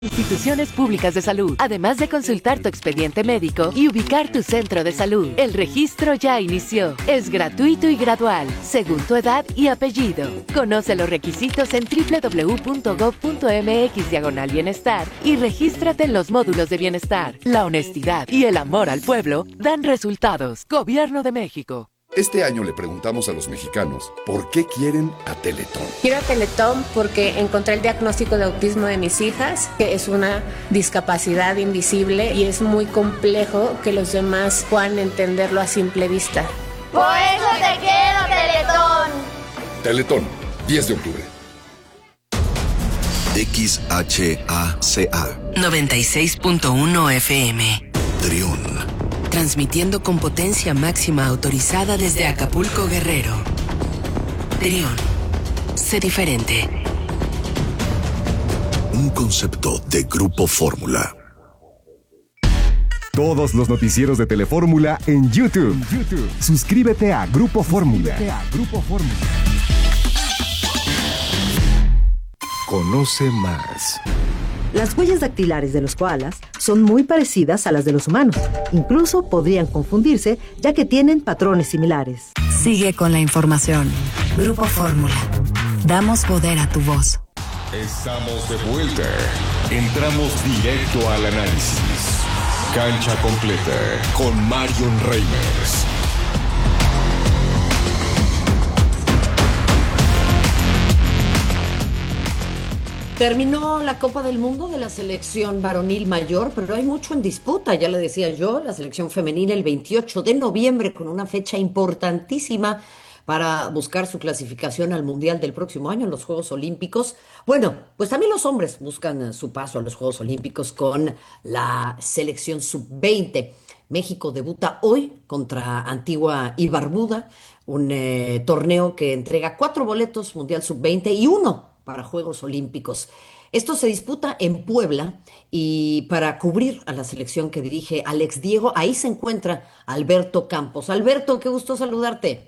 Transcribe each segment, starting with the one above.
Instituciones públicas de salud, además de consultar tu expediente médico y ubicar tu centro de salud. El registro ya inició. Es gratuito y gradual, según tu edad y apellido. Conoce los requisitos en www.gov.mx/bienestar y regístrate en los módulos de bienestar. La honestidad y el amor al pueblo dan resultados. Gobierno de México. Este año le preguntamos a los mexicanos por qué quieren a Teletón. Quiero a Teletón porque encontré el diagnóstico de autismo de mis hijas, que es una discapacidad invisible y es muy complejo que los demás puedan entenderlo a simple vista. Por eso te quiero, Teletón. Teletón, 10 de octubre. XHACA 96.1 FM. Trión. Transmitiendo con potencia máxima autorizada desde Acapulco, Guerrero. Trión. Sé diferente. Un concepto de Grupo Fórmula. Todos los noticieros de Telefórmula en YouTube. Suscríbete a Grupo Fórmula. Conoce más. Las huellas dactilares de los koalas son muy parecidas a las de los humanos. Incluso podrían confundirse, ya que tienen patrones similares. Sigue con la información. Grupo Fórmula. Damos poder a tu voz. Estamos de vuelta. Entramos directo al análisis. Cancha completa con Marion Reimers. Terminó la Copa del Mundo de la selección varonil mayor, pero hay mucho en disputa, ya le decía yo, la selección femenina el 28 de noviembre con una fecha importantísima para buscar su clasificación al Mundial del próximo año en los Juegos Olímpicos. Bueno, pues también los hombres buscan su paso a los Juegos Olímpicos con la selección sub-20. México debuta hoy contra Antigua y Barbuda, un torneo que entrega 4 boletos Mundial sub-20 y 1 para Juegos Olímpicos. Esto se disputa en Puebla y para cubrir a la selección que dirige Alex Diego, ahí se encuentra Alberto Campos. Alberto, qué gusto saludarte.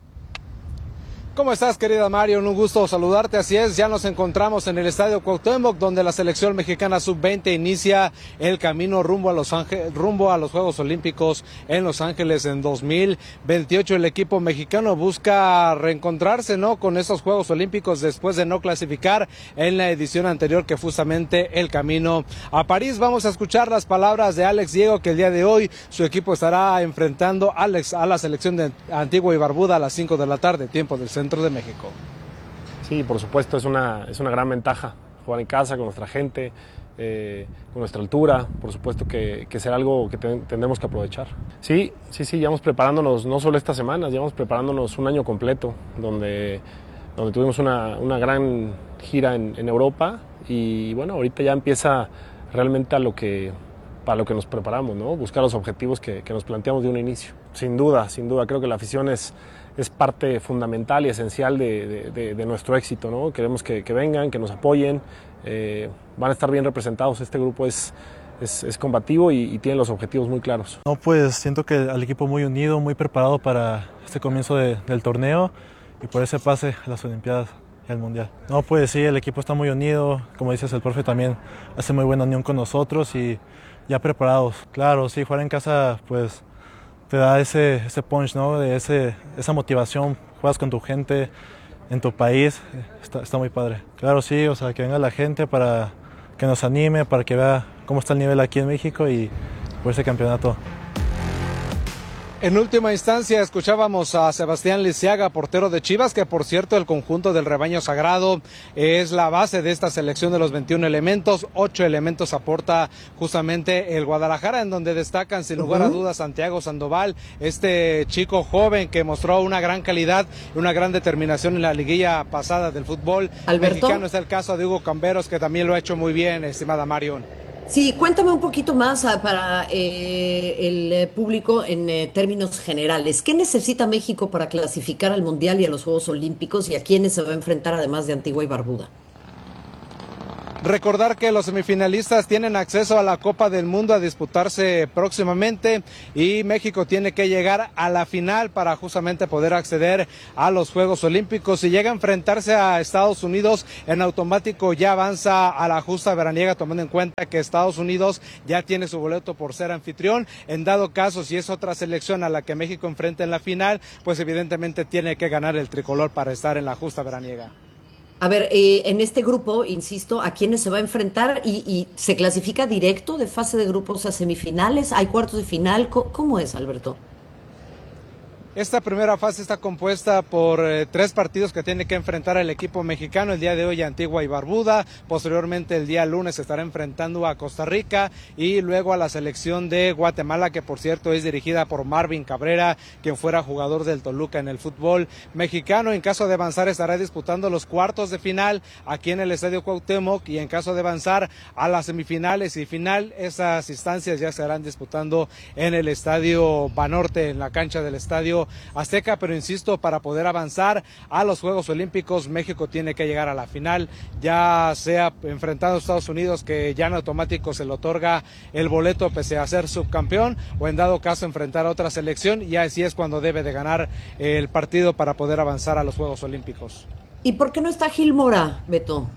¿Cómo estás, querida Mario? Un gusto saludarte. Así es, ya nos encontramos en el Estadio Cuauhtémoc, donde la selección mexicana sub-20 inicia el camino rumbo a los Juegos Olímpicos en Los Ángeles en 2028. El equipo mexicano busca reencontrarse, ¿no?, con estos Juegos Olímpicos después de no clasificar en la edición anterior, que fue justamente el camino a París. Vamos a escuchar las palabras de Alex Diego, que el día de hoy su equipo estará enfrentando a la selección de Antigua y Barbuda a las 5 de la tarde, tiempo del centro de México. Sí, por supuesto, es una gran ventaja jugar en casa con nuestra gente, con nuestra altura. Por supuesto que será algo que tendremos que aprovechar. Sí, llevamos preparándonos no solo estas semanas, llevamos preparándonos un año completo, donde tuvimos una gran gira en Europa, y bueno, ahorita ya empieza realmente para lo que nos preparamos, ¿no? Buscar los objetivos que nos planteamos de un inicio. Sin duda, creo que la afición es parte fundamental y esencial de nuestro éxito, ¿no? Queremos que vengan, que nos apoyen, van a estar bien representados. Este grupo es combativo y tiene los objetivos muy claros. No, pues siento que al equipo muy unido, muy preparado para este comienzo del torneo y por ese pase a las Olimpiadas y al Mundial. No, pues sí, el equipo está muy unido, como dices, el profe también hace muy buena unión con nosotros y ya preparados. Claro, sí, jugar en casa, pues te da ese punch, ¿no? De esa motivación, juegas con tu gente en tu país, está muy padre. Claro, sí, o sea, que venga la gente para que nos anime, para que vea cómo está el nivel aquí en México y por ese campeonato. En última instancia escuchábamos a Sebastián Lisiaga, portero de Chivas, que por cierto el conjunto del rebaño sagrado es la base de esta selección de los 21 elementos. 8 elementos aporta justamente el Guadalajara, en donde destacan sin lugar a dudas Santiago Sandoval, este chico joven que mostró una gran calidad y una gran determinación en la liguilla pasada del fútbol mexicano. Está el caso de Hugo Camberos, que también lo ha hecho muy bien, estimada Marion. Sí, cuéntame un poquito más para el público en términos generales. ¿Qué necesita México para clasificar al Mundial y a los Juegos Olímpicos, y a quiénes se va a enfrentar además de Antigua y Barbuda? Recordar que los semifinalistas tienen acceso a la Copa del Mundo a disputarse próximamente y México tiene que llegar a la final para justamente poder acceder a los Juegos Olímpicos. Si llega a enfrentarse a Estados Unidos, en automático ya avanza a la justa veraniega, tomando en cuenta que Estados Unidos ya tiene su boleto por ser anfitrión. En dado caso, si es otra selección a la que México enfrenta en la final, pues evidentemente tiene que ganar el tricolor para estar en la justa veraniega. A ver, en este grupo, insisto, ¿a quiénes se va a enfrentar? ¿Y se clasifica directo de fase de grupos a semifinales? ¿Hay cuartos de final? ¿Cómo es, Alberto? Esta primera fase está compuesta por 3 partidos que tiene que enfrentar el equipo mexicano. El día de hoy Antigua y Barbuda, posteriormente el día lunes se estará enfrentando a Costa Rica y luego a la selección de Guatemala, que por cierto es dirigida por Marvin Cabrera, quien fuera jugador del Toluca en el fútbol mexicano. En caso de avanzar estará disputando los cuartos de final aquí en el Estadio Cuauhtémoc, y en caso de avanzar a las semifinales y final, esas instancias ya se estarán disputando en el Estadio Banorte, en la cancha del Estadio Azteca. Pero insisto, para poder avanzar a los Juegos Olímpicos, México tiene que llegar a la final, ya sea enfrentando a Estados Unidos, que ya en automático se le otorga el boleto pese a ser subcampeón, o en dado caso enfrentar a otra selección, y así es cuando debe de ganar el partido para poder avanzar a los Juegos Olímpicos. ¿Y por qué no está Gil Mora, Beto?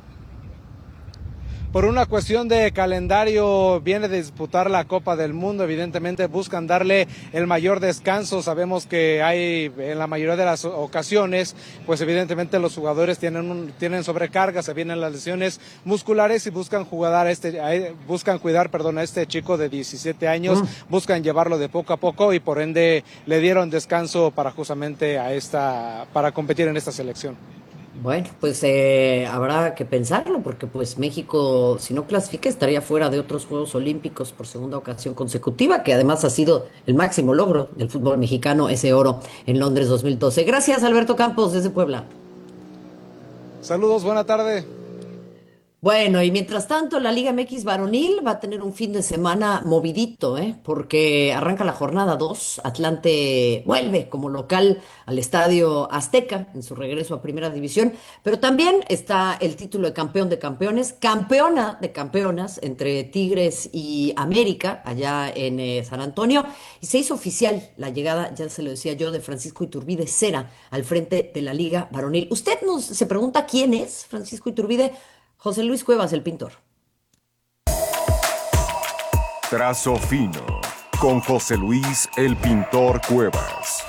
Por una cuestión de calendario, viene de disputar la Copa del Mundo. Evidentemente buscan darle el mayor descanso. Sabemos que hay, en la mayoría de las ocasiones, pues evidentemente los jugadores tienen sobrecarga, se vienen las lesiones musculares y buscan cuidar a este chico de 17 años, buscan llevarlo de poco a poco, y por ende le dieron descanso para justamente para competir en esta selección. Bueno, pues habrá que pensarlo, porque pues México, si no clasifica, estaría fuera de otros Juegos Olímpicos por segunda ocasión consecutiva, que además ha sido el máximo logro del fútbol mexicano, ese oro en Londres 2012. Gracias, Alberto Campos, desde Puebla. Saludos, buena tarde. Bueno, y mientras tanto, la Liga MX varonil va a tener un fin de semana movidito, porque arranca la jornada 2. Atlante vuelve como local al Estadio Azteca en su regreso a Primera División, pero también está el título de campeón de campeones, campeona de campeonas entre Tigres y América, allá en San Antonio, y se hizo oficial la llegada, ya se lo decía yo, de Francisco Iturbide Cera al frente de la Liga varonil. Usted se pregunta quién es Francisco Iturbide. José Luis Cuevas, el pintor. Trazo fino, con José Luis, el pintor Cuevas.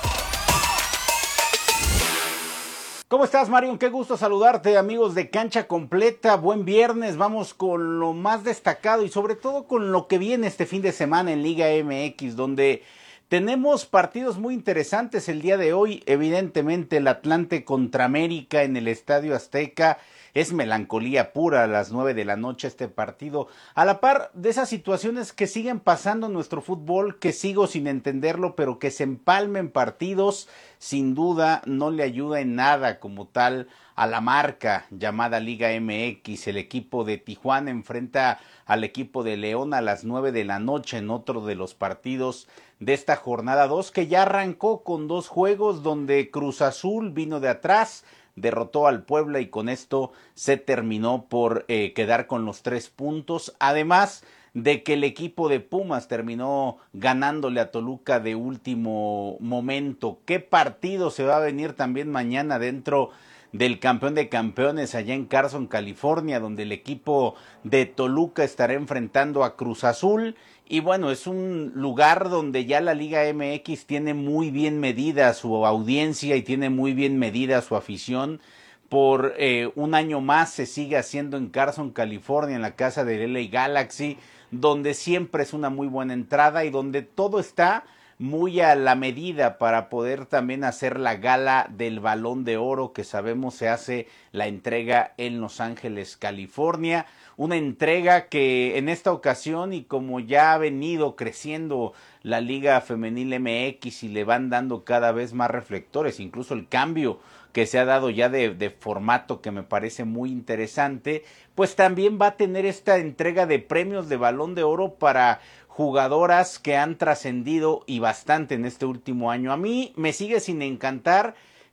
¿Cómo estás, Marion? Qué gusto saludarte, amigos de Cancha Completa. Buen viernes, vamos con lo más destacado y sobre todo con lo que viene este fin de semana en Liga MX, donde tenemos partidos muy interesantes el día de hoy. Evidentemente el Atlante contra América en el Estadio Azteca. Es melancolía pura a las 9 de la noche este partido, a la par de esas situaciones que siguen pasando en nuestro fútbol, que sigo sin entenderlo, pero que se empalmen partidos, sin duda no le ayuda en nada como tal a la marca llamada Liga MX. El equipo de Tijuana enfrenta al equipo de León a las 9 de la noche en otro de los partidos de esta jornada 2, que ya arrancó con 2 juegos donde Cruz Azul vino de atrás, derrotó al Puebla y con esto se terminó por quedar con los 3 puntos, además de que el equipo de Pumas terminó ganándole a Toluca de último momento. ¿Qué partido se va a venir también mañana dentro del campeón de campeones allá en Carson, California, donde el equipo de Toluca estará enfrentando a Cruz Azul? Y bueno, es un lugar donde ya la Liga MX tiene muy bien medida su audiencia y tiene muy bien medida su afición. Por un año más se sigue haciendo en Carson, California, en la casa del LA Galaxy, donde siempre es una muy buena entrada y donde todo está muy a la medida para poder también hacer la gala del Balón de Oro, que sabemos se hace la entrega en Los Ángeles, California. Una entrega que en esta ocasión, y como ya ha venido creciendo la Liga Femenil MX y le van dando cada vez más reflectores, incluso el cambio que se ha dado ya de formato, que me parece muy interesante, pues también va a tener esta entrega de premios de Balón de Oro para jugadoras que han trascendido y bastante en este último año. A mí me sigue sin encantar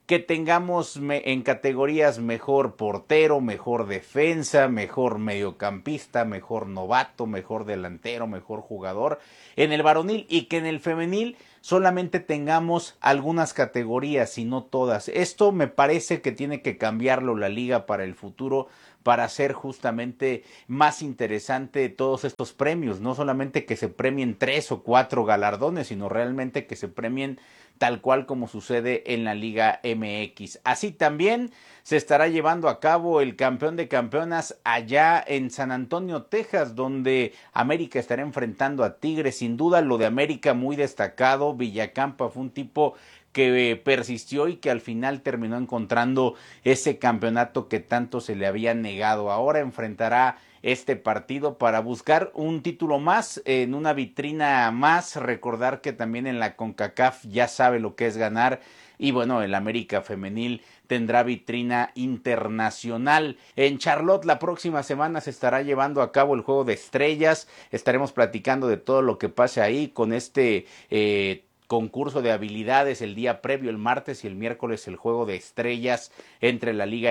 que tengamos en categorías mejor portero, mejor defensa, mejor mediocampista, mejor novato, mejor delantero, mejor jugador en el varonil, y que en el femenil solamente tengamos algunas categorías y no todas. Esto me parece que tiene que cambiarlo la liga para el futuro, para hacer justamente más interesante todos estos premios, no solamente que se premien 3 o 4 galardones, sino realmente que se premien tal cual como sucede en la Liga MX. Así también se estará llevando a cabo el campeón de campeonas allá en San Antonio, Texas, donde América estará enfrentando a Tigres. Sin duda lo de América muy destacado. Villacampa fue un tipo que persistió y que al final terminó encontrando ese campeonato que tanto se le había negado. Ahora enfrentará este partido para buscar un título más, en una vitrina más. Recordar que también en la CONCACAF ya sabe lo que es ganar, y bueno, el América femenil tendrá vitrina internacional. En Charlotte la próxima semana se estará llevando a cabo el Juego de Estrellas. Estaremos platicando de todo lo que pase ahí con este concurso de habilidades el día previo, el martes, y el miércoles el Juego de Estrellas entre la Liga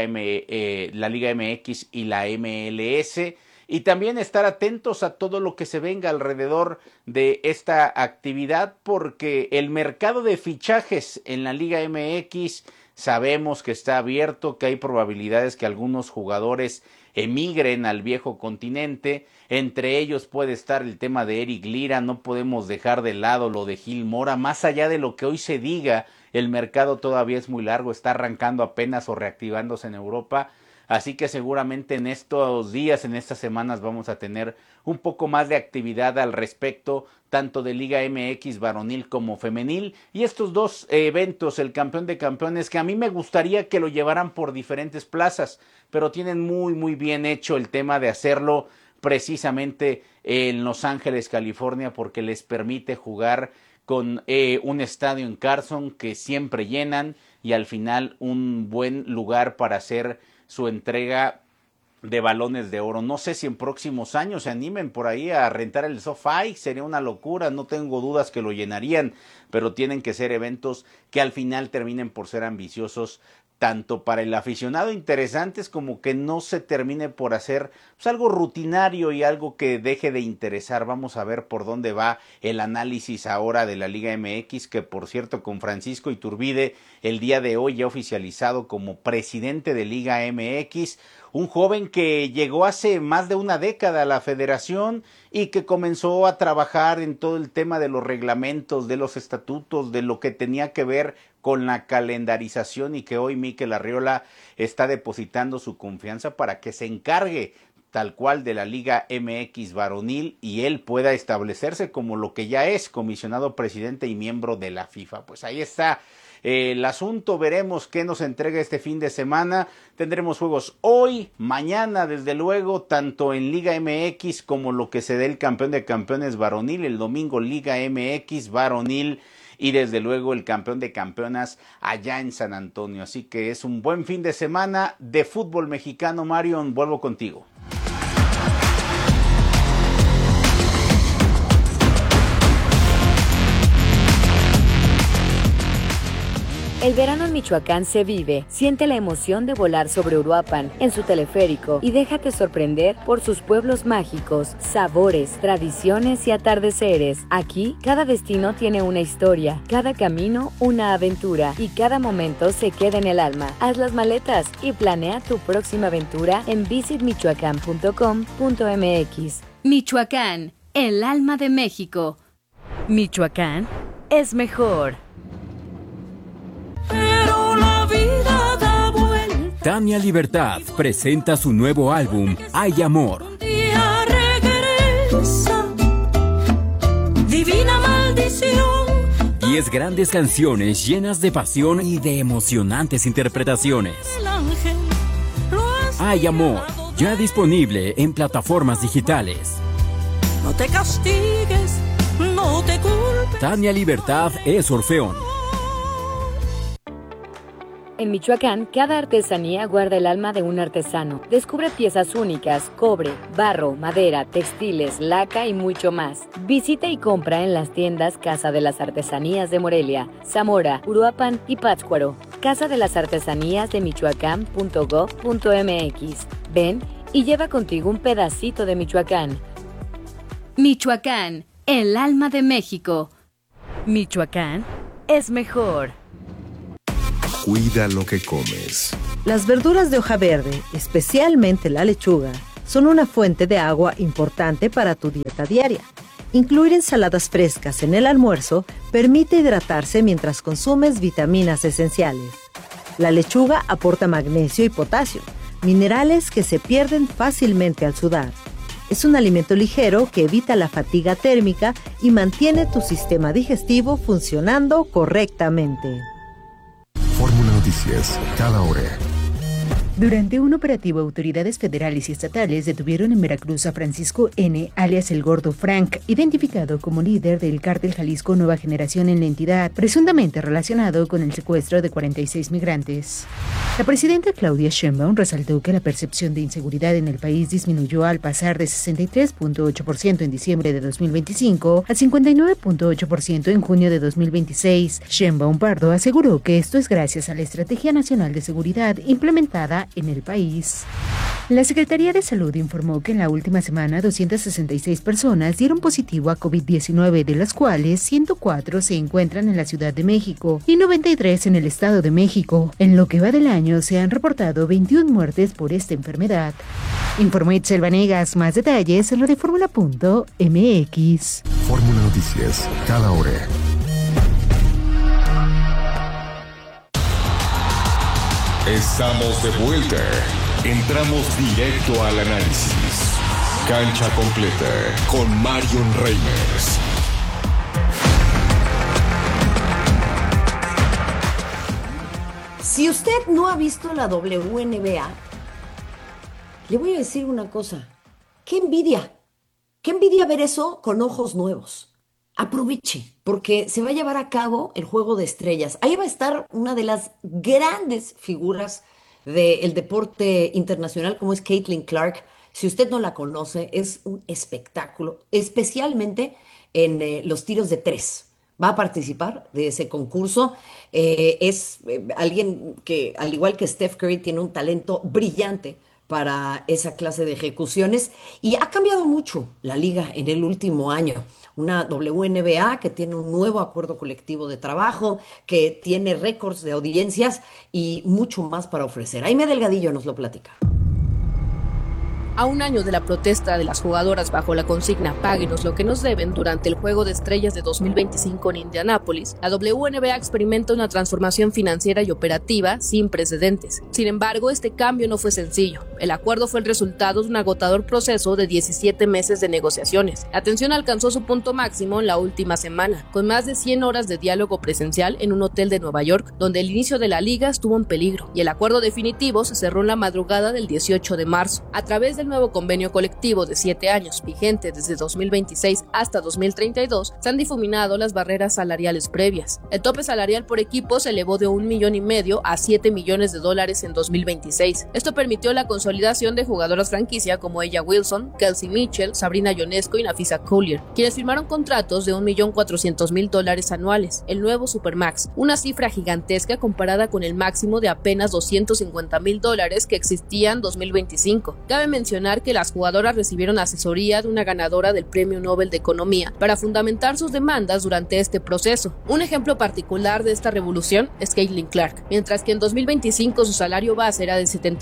MX y la MLS. Y también estar atentos a todo lo que se venga alrededor de esta actividad, porque el mercado de fichajes en la Liga MX sabemos que está abierto, que hay probabilidades que algunos jugadores emigren al viejo continente. Entre ellos puede estar el tema de Eric Lira. No podemos dejar de lado lo de Gil Mora. Más allá de lo que hoy se diga, el mercado todavía es muy largo, está arrancando apenas o reactivándose en Europa. Así que seguramente en estos días, en estas semanas, vamos a tener un poco más de actividad al respecto, tanto de Liga MX varonil como femenil. Y estos dos eventos, el campeón de campeones, que a mí me gustaría que lo llevaran por diferentes plazas, pero tienen muy bien hecho el tema de hacerlo precisamente en Los Ángeles, California, porque les permite jugar con un estadio en Carson que siempre llenan, y al final un buen lugar para hacer su entrega de balones de oro. No sé si en próximos años se animen por ahí a rentar el SoFi, sería una locura, no tengo dudas que lo llenarían, pero tienen que ser eventos que al final terminen por ser ambiciosos, tanto para el aficionado interesantes como que no se termine por hacer pues algo rutinario y algo que deje de interesar. Vamos a ver por dónde va el análisis ahora de la Liga MX, que por cierto con Francisco Iturbide el día de hoy ya oficializado como presidente de Liga MX, un joven que llegó hace más de una década a la federación y que comenzó a trabajar en todo el tema de los reglamentos, de los estatutos, de lo que tenía que ver con la calendarización, y que hoy Mikel Arriola está depositando su confianza para que se encargue tal cual de la Liga MX varonil y él pueda establecerse como lo que ya es, comisionado presidente y miembro de la FIFA. Pues ahí está el asunto. Veremos qué nos entrega este fin de semana. Tendremos juegos hoy, mañana, desde luego, tanto en Liga MX como lo que se dé el campeón de campeones varonil. El domingo Liga MX varonil y desde luego el campeón de campeonas allá en San Antonio. Así que es un buen fin de semana de fútbol mexicano. Marion, vuelvo contigo. El verano en Michoacán se vive. Siente la emoción de volar sobre Uruapan en su teleférico y déjate sorprender por sus pueblos mágicos, sabores, tradiciones y atardeceres. Aquí, cada destino tiene una historia, cada camino una aventura y cada momento se queda en el alma. Haz las maletas y planea tu próxima aventura en visitmichoacán.com.mx. Michoacán, el alma de México. Michoacán es mejor. Pero la vida da vuelta. Tania Libertad presenta su nuevo álbum, Hay Amor. Un día regresa, divina maldición. 10 grandes canciones llenas de pasión y de emocionantes interpretaciones. El ángel lo ha Hay Amor, ya disponible en plataformas digitales. No te castigues, no te culpes. Tania Libertad es Orfeón. En Michoacán, cada artesanía guarda el alma de un artesano. Descubre piezas únicas, cobre, barro, madera, textiles, laca y mucho más. Visita y compra en las tiendas Casa de las Artesanías de Morelia, Zamora, Uruapan y Pátzcuaro. Casa de las Artesanías de Michoacán.gov.mx. Ven y lleva contigo un pedacito de Michoacán. Michoacán, el alma de México. Michoacán es mejor. Cuida lo que comes. Las verduras de hoja verde, especialmente la lechuga, son una fuente de agua importante para tu dieta diaria. Incluir ensaladas frescas en el almuerzo permite hidratarse mientras consumes vitaminas esenciales. La lechuga aporta magnesio y potasio, minerales que se pierden fácilmente al sudar. Es un alimento ligero que evita la fatiga térmica y mantiene tu sistema digestivo funcionando correctamente. Fórmula Noticias, cada hora. Durante un operativo, autoridades federales y estatales detuvieron en Veracruz a Francisco N., alias El Gordo Frank, identificado como líder del cártel Jalisco Nueva Generación en la entidad, presuntamente relacionado con el secuestro de 46 migrantes. La presidenta Claudia Sheinbaum resaltó que la percepción de inseguridad en el país disminuyó al pasar de 63.8% en diciembre de 2025 a 59.8% en junio de 2026. Sheinbaum Pardo aseguró que esto es gracias a la Estrategia Nacional de Seguridad implementada en el país. La Secretaría de Salud informó que en la última semana 266 personas dieron positivo a COVID-19, de las cuales 104 se encuentran en la Ciudad de México y 93 en el Estado de México. En lo que va del año se han reportado 21 muertes por esta enfermedad. Informó Itzel Vanegas. Más detalles en radioformula.mx. Fórmula Noticias, cada hora. Estamos de vuelta. Entramos directo al análisis. Cancha completa con Marion Reimers. Si usted no ha visto la WNBA, le voy a decir una cosa. ¡Qué envidia! ¡Qué envidia ver eso con ojos nuevos! Aproveche, porque se va a llevar a cabo el Juego de Estrellas. Ahí va a estar una de las grandes figuras del deporte internacional, como es Caitlin Clark. Si usted no la conoce, es un espectáculo, especialmente en los tiros de 3. Va a participar de ese concurso. Es alguien que, al igual que Steph Curry, tiene un talento brillante para esa clase de ejecuciones, y ha cambiado mucho la liga en el último año. Una WNBA que tiene un nuevo acuerdo colectivo de trabajo, que tiene récords de audiencias y mucho más para ofrecer. Aime Delgadillo nos lo platica. A un año de la protesta de las jugadoras bajo la consigna "Páguenos lo que nos deben" durante el Juego de Estrellas de 2025 en Indianápolis, la WNBA experimenta una transformación financiera y operativa sin precedentes. Sin embargo, este cambio no fue sencillo. El acuerdo fue el resultado de un agotador proceso de 17 meses de negociaciones. La tensión alcanzó su punto máximo en la última semana, con más de 100 horas de diálogo presencial en un hotel de Nueva York, donde el inicio de la liga estuvo en peligro, y el acuerdo definitivo se cerró en la madrugada del 18 de marzo. A través del nuevo convenio colectivo de 7 años, vigente desde 2026 hasta 2032, se han difuminado las barreras salariales previas. El tope salarial por equipo se elevó de $1,5 millones a $7 millones en 2026. Esto permitió la consolidación de jugadoras franquicia como Ella Wilson, Kelsey Mitchell, Sabrina Ionesco y Nafisa Collier, quienes firmaron contratos de $1,400,000 anuales, el nuevo Supermax, una cifra gigantesca comparada con el máximo de apenas $250,000 que existía en 2025. Cabe mencionar que las jugadoras recibieron asesoría de una ganadora del Premio Nobel de Economía para fundamentar sus demandas durante este proceso. Un ejemplo particular de esta revolución es Caitlin Clark. Mientras que en 2025 su salario base era de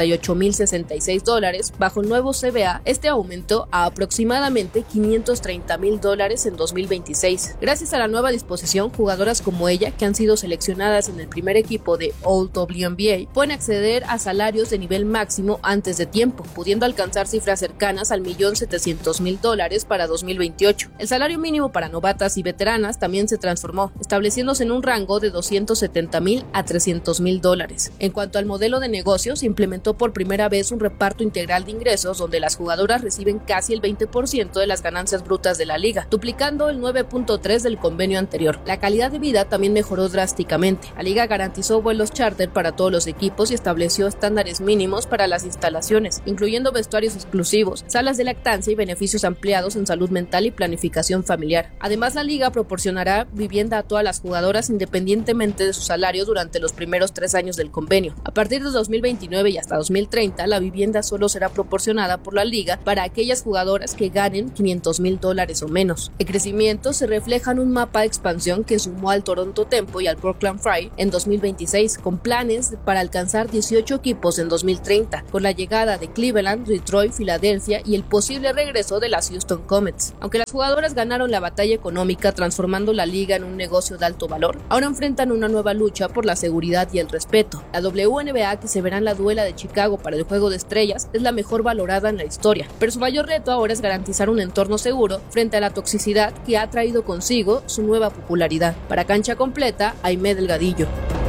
$78,066, bajo el nuevo CBA, este aumentó a aproximadamente $530,000 en 2026. Gracias a la nueva disposición, jugadoras como ella, que han sido seleccionadas en el primer equipo de All-WNBA, pueden acceder a salarios de nivel máximo antes de tiempo, pudiendo alcanzar cifras cercanas al $1,700,000 para 2028. El salario mínimo para novatas y veteranas también se transformó, estableciéndose en un rango de $270,000 a $300,000. En cuanto al modelo de negocio, se implementó por primera vez un reparto integral de ingresos donde las jugadoras reciben casi el 20% de las ganancias brutas de la liga, duplicando el 9.3 del convenio anterior. La calidad de vida también mejoró drásticamente. La liga garantizó vuelos charter para todos los equipos y estableció estándares mínimos para las instalaciones, incluyendo vestuarios vestuarios exclusivos, salas de lactancia y beneficios ampliados en salud mental y planificación familiar. Además, la liga proporcionará vivienda a todas las jugadoras independientemente de su salario durante los primeros 3 años del convenio. A partir de 2029 y hasta 2030, la vivienda solo será proporcionada por la liga para aquellas jugadoras que ganen $500,000 o menos. El crecimiento se refleja en un mapa de expansión que sumó al Toronto Tempo y al Portland Fry en 2026, con planes para alcanzar 18 equipos en 2030, con la llegada de Cleveland, Detroit, Filadelfia y el posible regreso de las Houston Comets. Aunque las jugadoras ganaron la batalla económica transformando la liga en un negocio de alto valor, ahora enfrentan una nueva lucha por la seguridad y el respeto. La WNBA, que se verá en la duela de Chicago para el Juego de Estrellas, es la mejor valorada en la historia, pero su mayor reto ahora es garantizar un entorno seguro frente a la toxicidad que ha traído consigo su nueva popularidad. Para Cancha Completa, Aimé Delgadillo.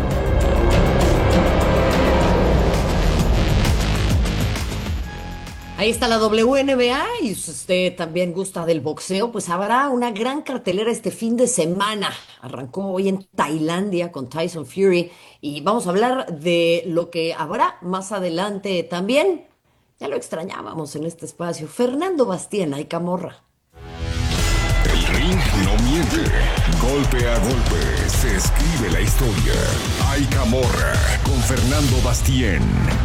Ahí está la WNBA, y si usted también gusta del boxeo, pues habrá una gran cartelera este fin de semana. Arrancó hoy en Tailandia con Tyson Fury y vamos a hablar de lo que habrá más adelante también. Ya lo extrañábamos en este espacio. Fernando Bastien, ay Camorra. El ring no miente. Golpe a golpe se escribe la historia. Ay Camorra con Fernando Bastien.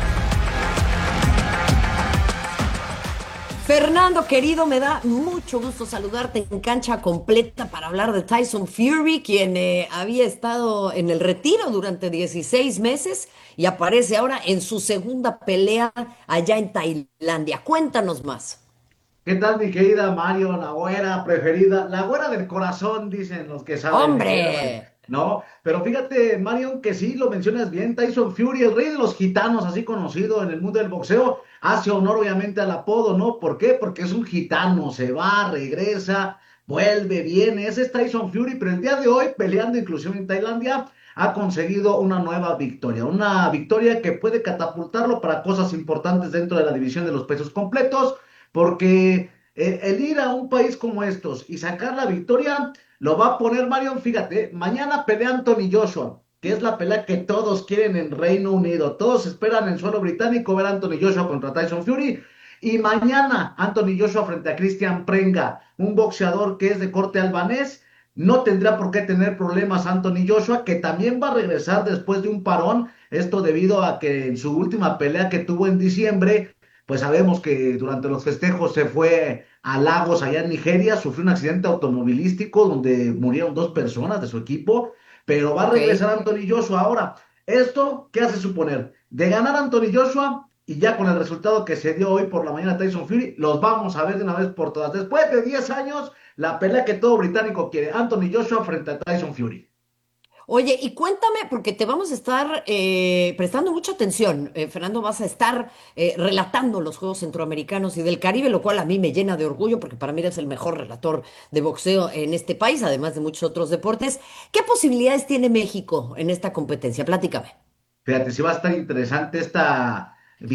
Fernando, querido, me da mucho gusto saludarte en Cancha Completa para hablar de Tyson Fury, quien había estado en el retiro durante 16 meses y aparece ahora en su segunda pelea allá en Tailandia. Cuéntanos más. ¿Qué tal, mi querida Mario, la güera preferida? La güera del corazón, dicen los que saben. ¡Hombre! No, pero fíjate, Mario, que sí lo mencionas bien, Tyson Fury, el rey de los gitanos, así conocido en el mundo del boxeo, hace honor obviamente al apodo, ¿no? ¿Por qué? Porque es un gitano, se va, regresa, vuelve, viene, ese es Tyson Fury, pero el día de hoy, peleando inclusive en Tailandia, ha conseguido una nueva victoria, una victoria que puede catapultarlo para cosas importantes dentro de la división de los pesos completos, porque el ir a un país como estos y sacar la victoria lo va a poner, Marion, fíjate, mañana pelea Anthony Joshua, que es la pelea que todos quieren en Reino Unido, todos esperan en suelo británico ver a Anthony Joshua contra Tyson Fury, y mañana Anthony Joshua frente a Christian Prenga, un boxeador que es de corte albanés. No tendrá por qué tener problemas Anthony Joshua, que también va a regresar después de un parón, esto debido a que en su última pelea que tuvo en diciembre, pues sabemos que durante los festejos se fue a Lagos, allá en Nigeria, sufrió un accidente automovilístico donde murieron 2 personas de su equipo, pero va a regresar Anthony Joshua ahora. ¿Esto qué hace suponer? De ganar Anthony Joshua, y ya con el resultado que se dio hoy por la mañana Tyson Fury, los vamos a ver de una vez por todas. Después de 10 años, la pelea que todo británico quiere, Anthony Joshua frente a Tyson Fury. Oye, y cuéntame, porque te vamos a estar prestando mucha atención, Fernando, vas a estar relatando los Juegos Centroamericanos y del Caribe, lo cual a mí me llena de orgullo, porque para mí eres el mejor relator de boxeo en este país, además de muchos otros deportes. ¿Qué posibilidades tiene México en esta competencia? Platícame. Fíjate, sí va a estar interesante esta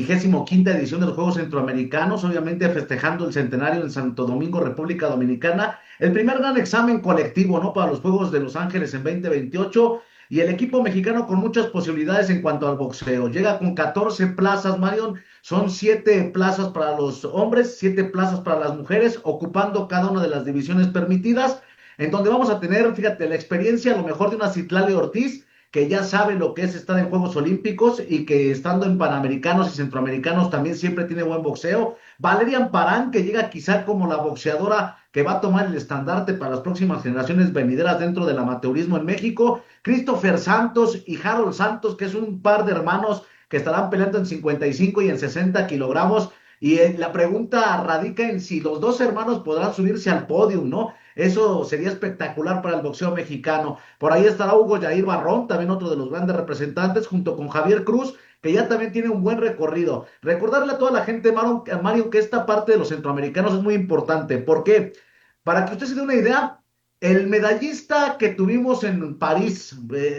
25ª edición de los Juegos Centroamericanos, obviamente festejando el centenario en Santo Domingo, República Dominicana, el primer gran examen colectivo, ¿no?, para los Juegos de Los Ángeles en 2028, y el equipo mexicano con muchas posibilidades en cuanto al boxeo. Llega con 14 plazas, Marion, son 7 plazas para los hombres, 7 plazas para las mujeres, ocupando cada una de las divisiones permitidas, en donde vamos a tener, fíjate, la experiencia a lo mejor de una Citlali Ortiz, que ya sabe lo que es estar en Juegos Olímpicos y que estando en Panamericanos y Centroamericanos también siempre tiene buen boxeo. Valerian Parán, que llega quizá como la boxeadora que va a tomar el estandarte para las próximas generaciones venideras dentro del amateurismo en México. Christopher Santos y Harold Santos, que es un par de hermanos que estarán peleando en 55 y en 60 kilogramos. Y la pregunta radica en si los 2 hermanos podrán subirse al podio, ¿no? Eso sería espectacular para el boxeo mexicano. Por ahí estará Hugo Yair Barrón, también otro de los grandes representantes, junto con Javier Cruz, que ya también tiene un buen recorrido. Recordarle a toda la gente, Mario, que esta parte de los centroamericanos es muy importante. ¿Por qué? Para que usted se dé una idea, el medallista que tuvimos en París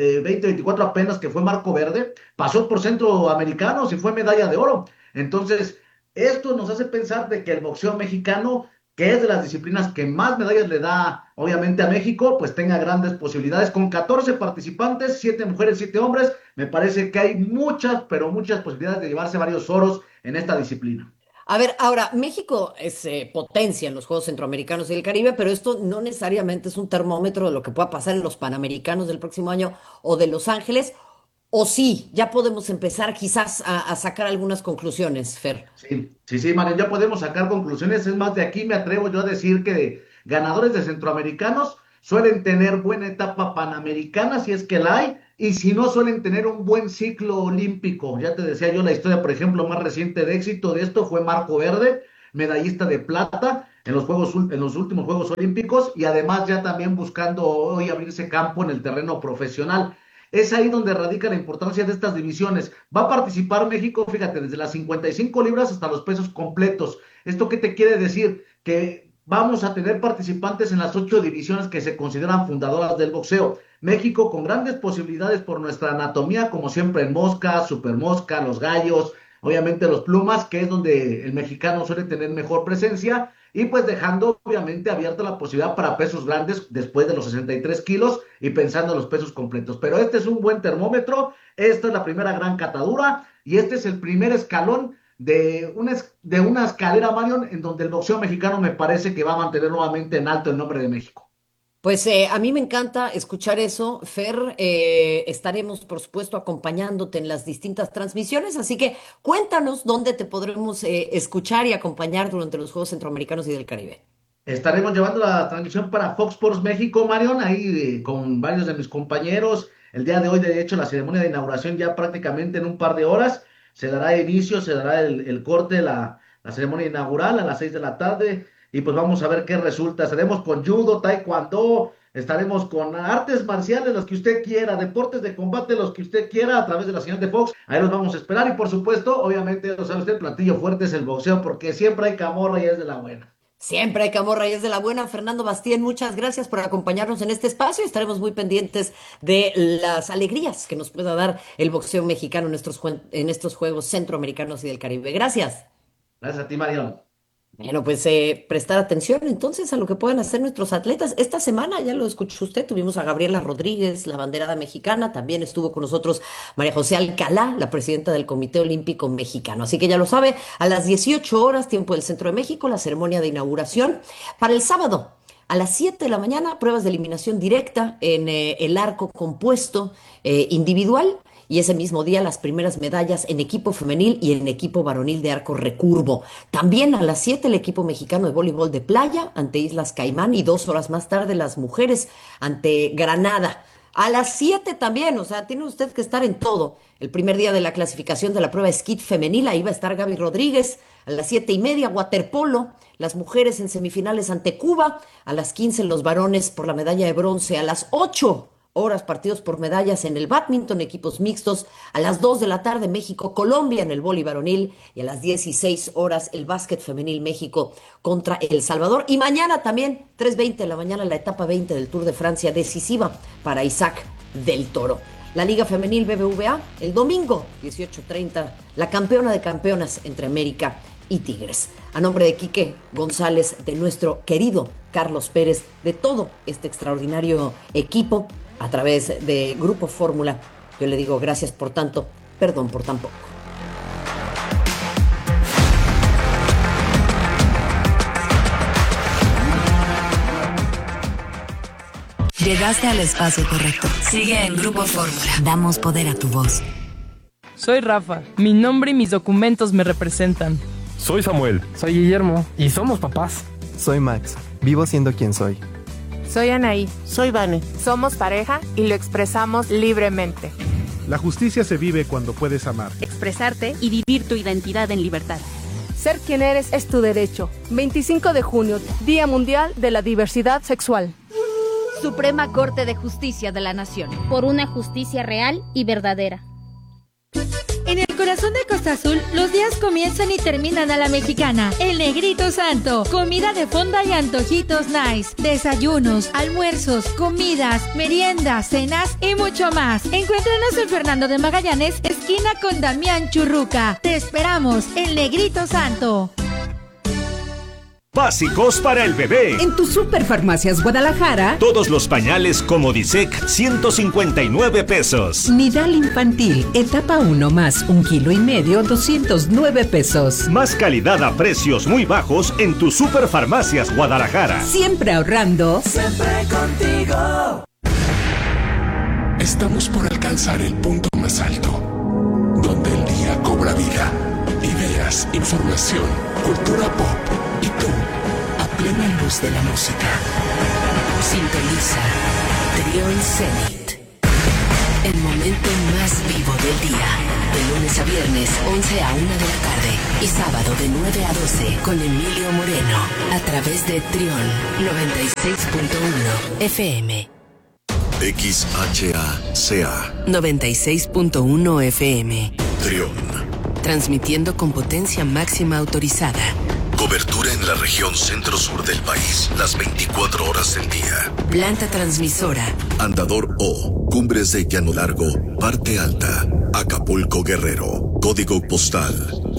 2024 apenas, que fue Marco Verde, pasó por centroamericanos y fue medalla de oro. Entonces, esto nos hace pensar de que el boxeo mexicano, que es de las disciplinas que más medallas le da, obviamente, a México, pues tenga grandes posibilidades. Con 14 participantes, 7 mujeres, 7 hombres, me parece que hay muchas, pero muchas posibilidades de llevarse varios oros en esta disciplina. A ver, ahora, México es potencia en los Juegos Centroamericanos y del Caribe, pero esto no necesariamente es un termómetro de lo que pueda pasar en los Panamericanos del próximo año o de Los Ángeles, o sí, ya podemos empezar quizás a sacar algunas conclusiones, Fer. Sí, María, ya podemos sacar conclusiones. Es más, de aquí me atrevo yo a decir que ganadores de Centroamericanos suelen tener buena etapa panamericana, si es que la hay, y si no, suelen tener un buen ciclo olímpico. Ya te decía yo la historia, por ejemplo, más reciente de éxito de esto fue Marco Verde, medallista de plata en los últimos Juegos Olímpicos, y además ya también buscando hoy abrirse campo en el terreno profesional. Es ahí donde radica la importancia de estas divisiones. Va a participar México, fíjate, desde las 55 libras hasta los pesos completos. ¿Esto qué te quiere decir? Que vamos a tener participantes en las 8 divisiones que se consideran fundadoras del boxeo. México con grandes posibilidades por nuestra anatomía, como siempre en mosca, supermosca, los gallos, obviamente los plumas, que es donde el mexicano suele tener mejor presencia, y pues dejando obviamente abierta la posibilidad para pesos grandes después de los 63 kilos y pensando en los pesos completos. Pero este es un buen termómetro, esta es la primera gran catadura y este es el primer escalón de una escalera, Marion, en donde el boxeo mexicano me parece que va a mantener nuevamente en alto el nombre de México. Pues a mí me encanta escuchar eso, Fer. Estaremos, por supuesto, acompañándote en las distintas transmisiones, así que cuéntanos dónde te podremos escuchar y acompañar durante los Juegos Centroamericanos y del Caribe. Estaremos llevando la transmisión para Fox Sports México, Marion, ahí con varios de mis compañeros. El día de hoy, de hecho, la ceremonia de inauguración ya prácticamente en un par de horas. Se dará inicio, se dará el corte, la ceremonia inaugural a las 6 de la tarde. Y pues vamos a ver qué resulta. Estaremos con judo, taekwondo, estaremos con artes marciales, los que usted quiera, deportes de combate, los que usted quiera, a través de la señal de Fox. Ahí los vamos a esperar. Y por supuesto, obviamente, lo sabe usted, el platillo fuerte es el boxeo, porque siempre hay camorra y es de la buena. Siempre hay camorra y es de la buena. Fernando Bastien, muchas gracias por acompañarnos en este espacio. Estaremos muy pendientes de las alegrías que nos pueda dar el boxeo mexicano en estos Juegos Centroamericanos y del Caribe. Gracias. Gracias a ti, Marion. Bueno, pues prestar atención entonces a lo que pueden hacer nuestros atletas. Esta semana, ya lo escuchó usted, tuvimos a Gabriela Rodríguez, la abanderada mexicana. También estuvo con nosotros María José Alcalá, la presidenta del Comité Olímpico Mexicano. Así que ya lo sabe, a las 18 horas, tiempo del Centro de México, la ceremonia de inauguración. Para el sábado, a las 7 de la mañana, pruebas de eliminación directa en el arco compuesto individual. Y ese mismo día las primeras medallas en equipo femenil y en equipo varonil de arco recurvo. También a las 7 el equipo mexicano de voleibol de playa ante Islas Caimán y 2 horas más tarde las mujeres ante Granada. A las 7 también, o sea, tiene usted que estar en todo. El primer día de la clasificación de la prueba skit femenil, ahí va a estar Gaby Rodríguez. A las 7:30, waterpolo, las mujeres en semifinales ante Cuba. A las 15 los varones por la medalla de bronce. A las 8 horas partidos por medallas en el bádminton, equipos mixtos. A las 2 de la tarde México-Colombia en el vóley varonil y a las 16 horas el básquet femenil México contra El Salvador. Y mañana también, 3:20 de la mañana, la etapa 20 del Tour de Francia decisiva para Isaac del Toro. La Liga Femenil BBVA, el domingo, 18:30, la campeona de campeonas entre América y Tigres. A nombre de Quique González, de nuestro querido Carlos Pérez, de todo este extraordinario equipo, a través de Grupo Fórmula, yo le digo gracias por tanto, perdón por tan poco. Llegaste al espacio correcto. Sigue en Grupo Fórmula. Damos poder a tu voz. Soy Rafa. Mi nombre y mis documentos me representan. Soy Samuel. Soy Guillermo. Y somos papás. Soy Max. Vivo siendo quien soy. Soy Anaí. Soy Vane. Somos pareja y lo expresamos libremente. La justicia se vive cuando puedes amar. Expresarte y vivir tu identidad en libertad. Ser quien eres es tu derecho. 25 de junio, Día Mundial de la Diversidad Sexual. Suprema Corte de Justicia de la Nación. Por una justicia real y verdadera. En el corazón de Costa Azul, los días comienzan y terminan a la mexicana. El Negrito Santo. Comida de fonda y antojitos nice. Desayunos, almuerzos, comidas, meriendas, cenas y mucho más. Encuéntranos en Fernando de Magallanes, esquina con Damián Churruca. Te esperamos, El Negrito Santo. básicos para el bebé. En tu Superfarmacias Guadalajara, todos los pañales Comodisec, 159 pesos. Nidal infantil, etapa 1 más 1,5 kilos, 209 pesos. Más calidad a precios muy bajos en tu Superfarmacias Guadalajara. Siempre ahorrando. Siempre contigo. Estamos por alcanzar el punto más alto, donde el día cobra vida. Ideas, información, cultura pop y tú, a plena luz de la música. Sintoniza Trión Zenit. El momento más vivo del día. De lunes a viernes, 11 a 1 de la tarde. Y sábado de 9 a 12 con Emilio Moreno. A través de Trión 96.1 FM. XHACA 96.1 FM. Trión. Transmitiendo con potencia máxima autorizada. Cobertura en la región centro-sur del país, las 24 horas del día. Planta transmisora. Andador O, Cumbres de Llano Largo, Parte Alta, Acapulco, Guerrero. Código postal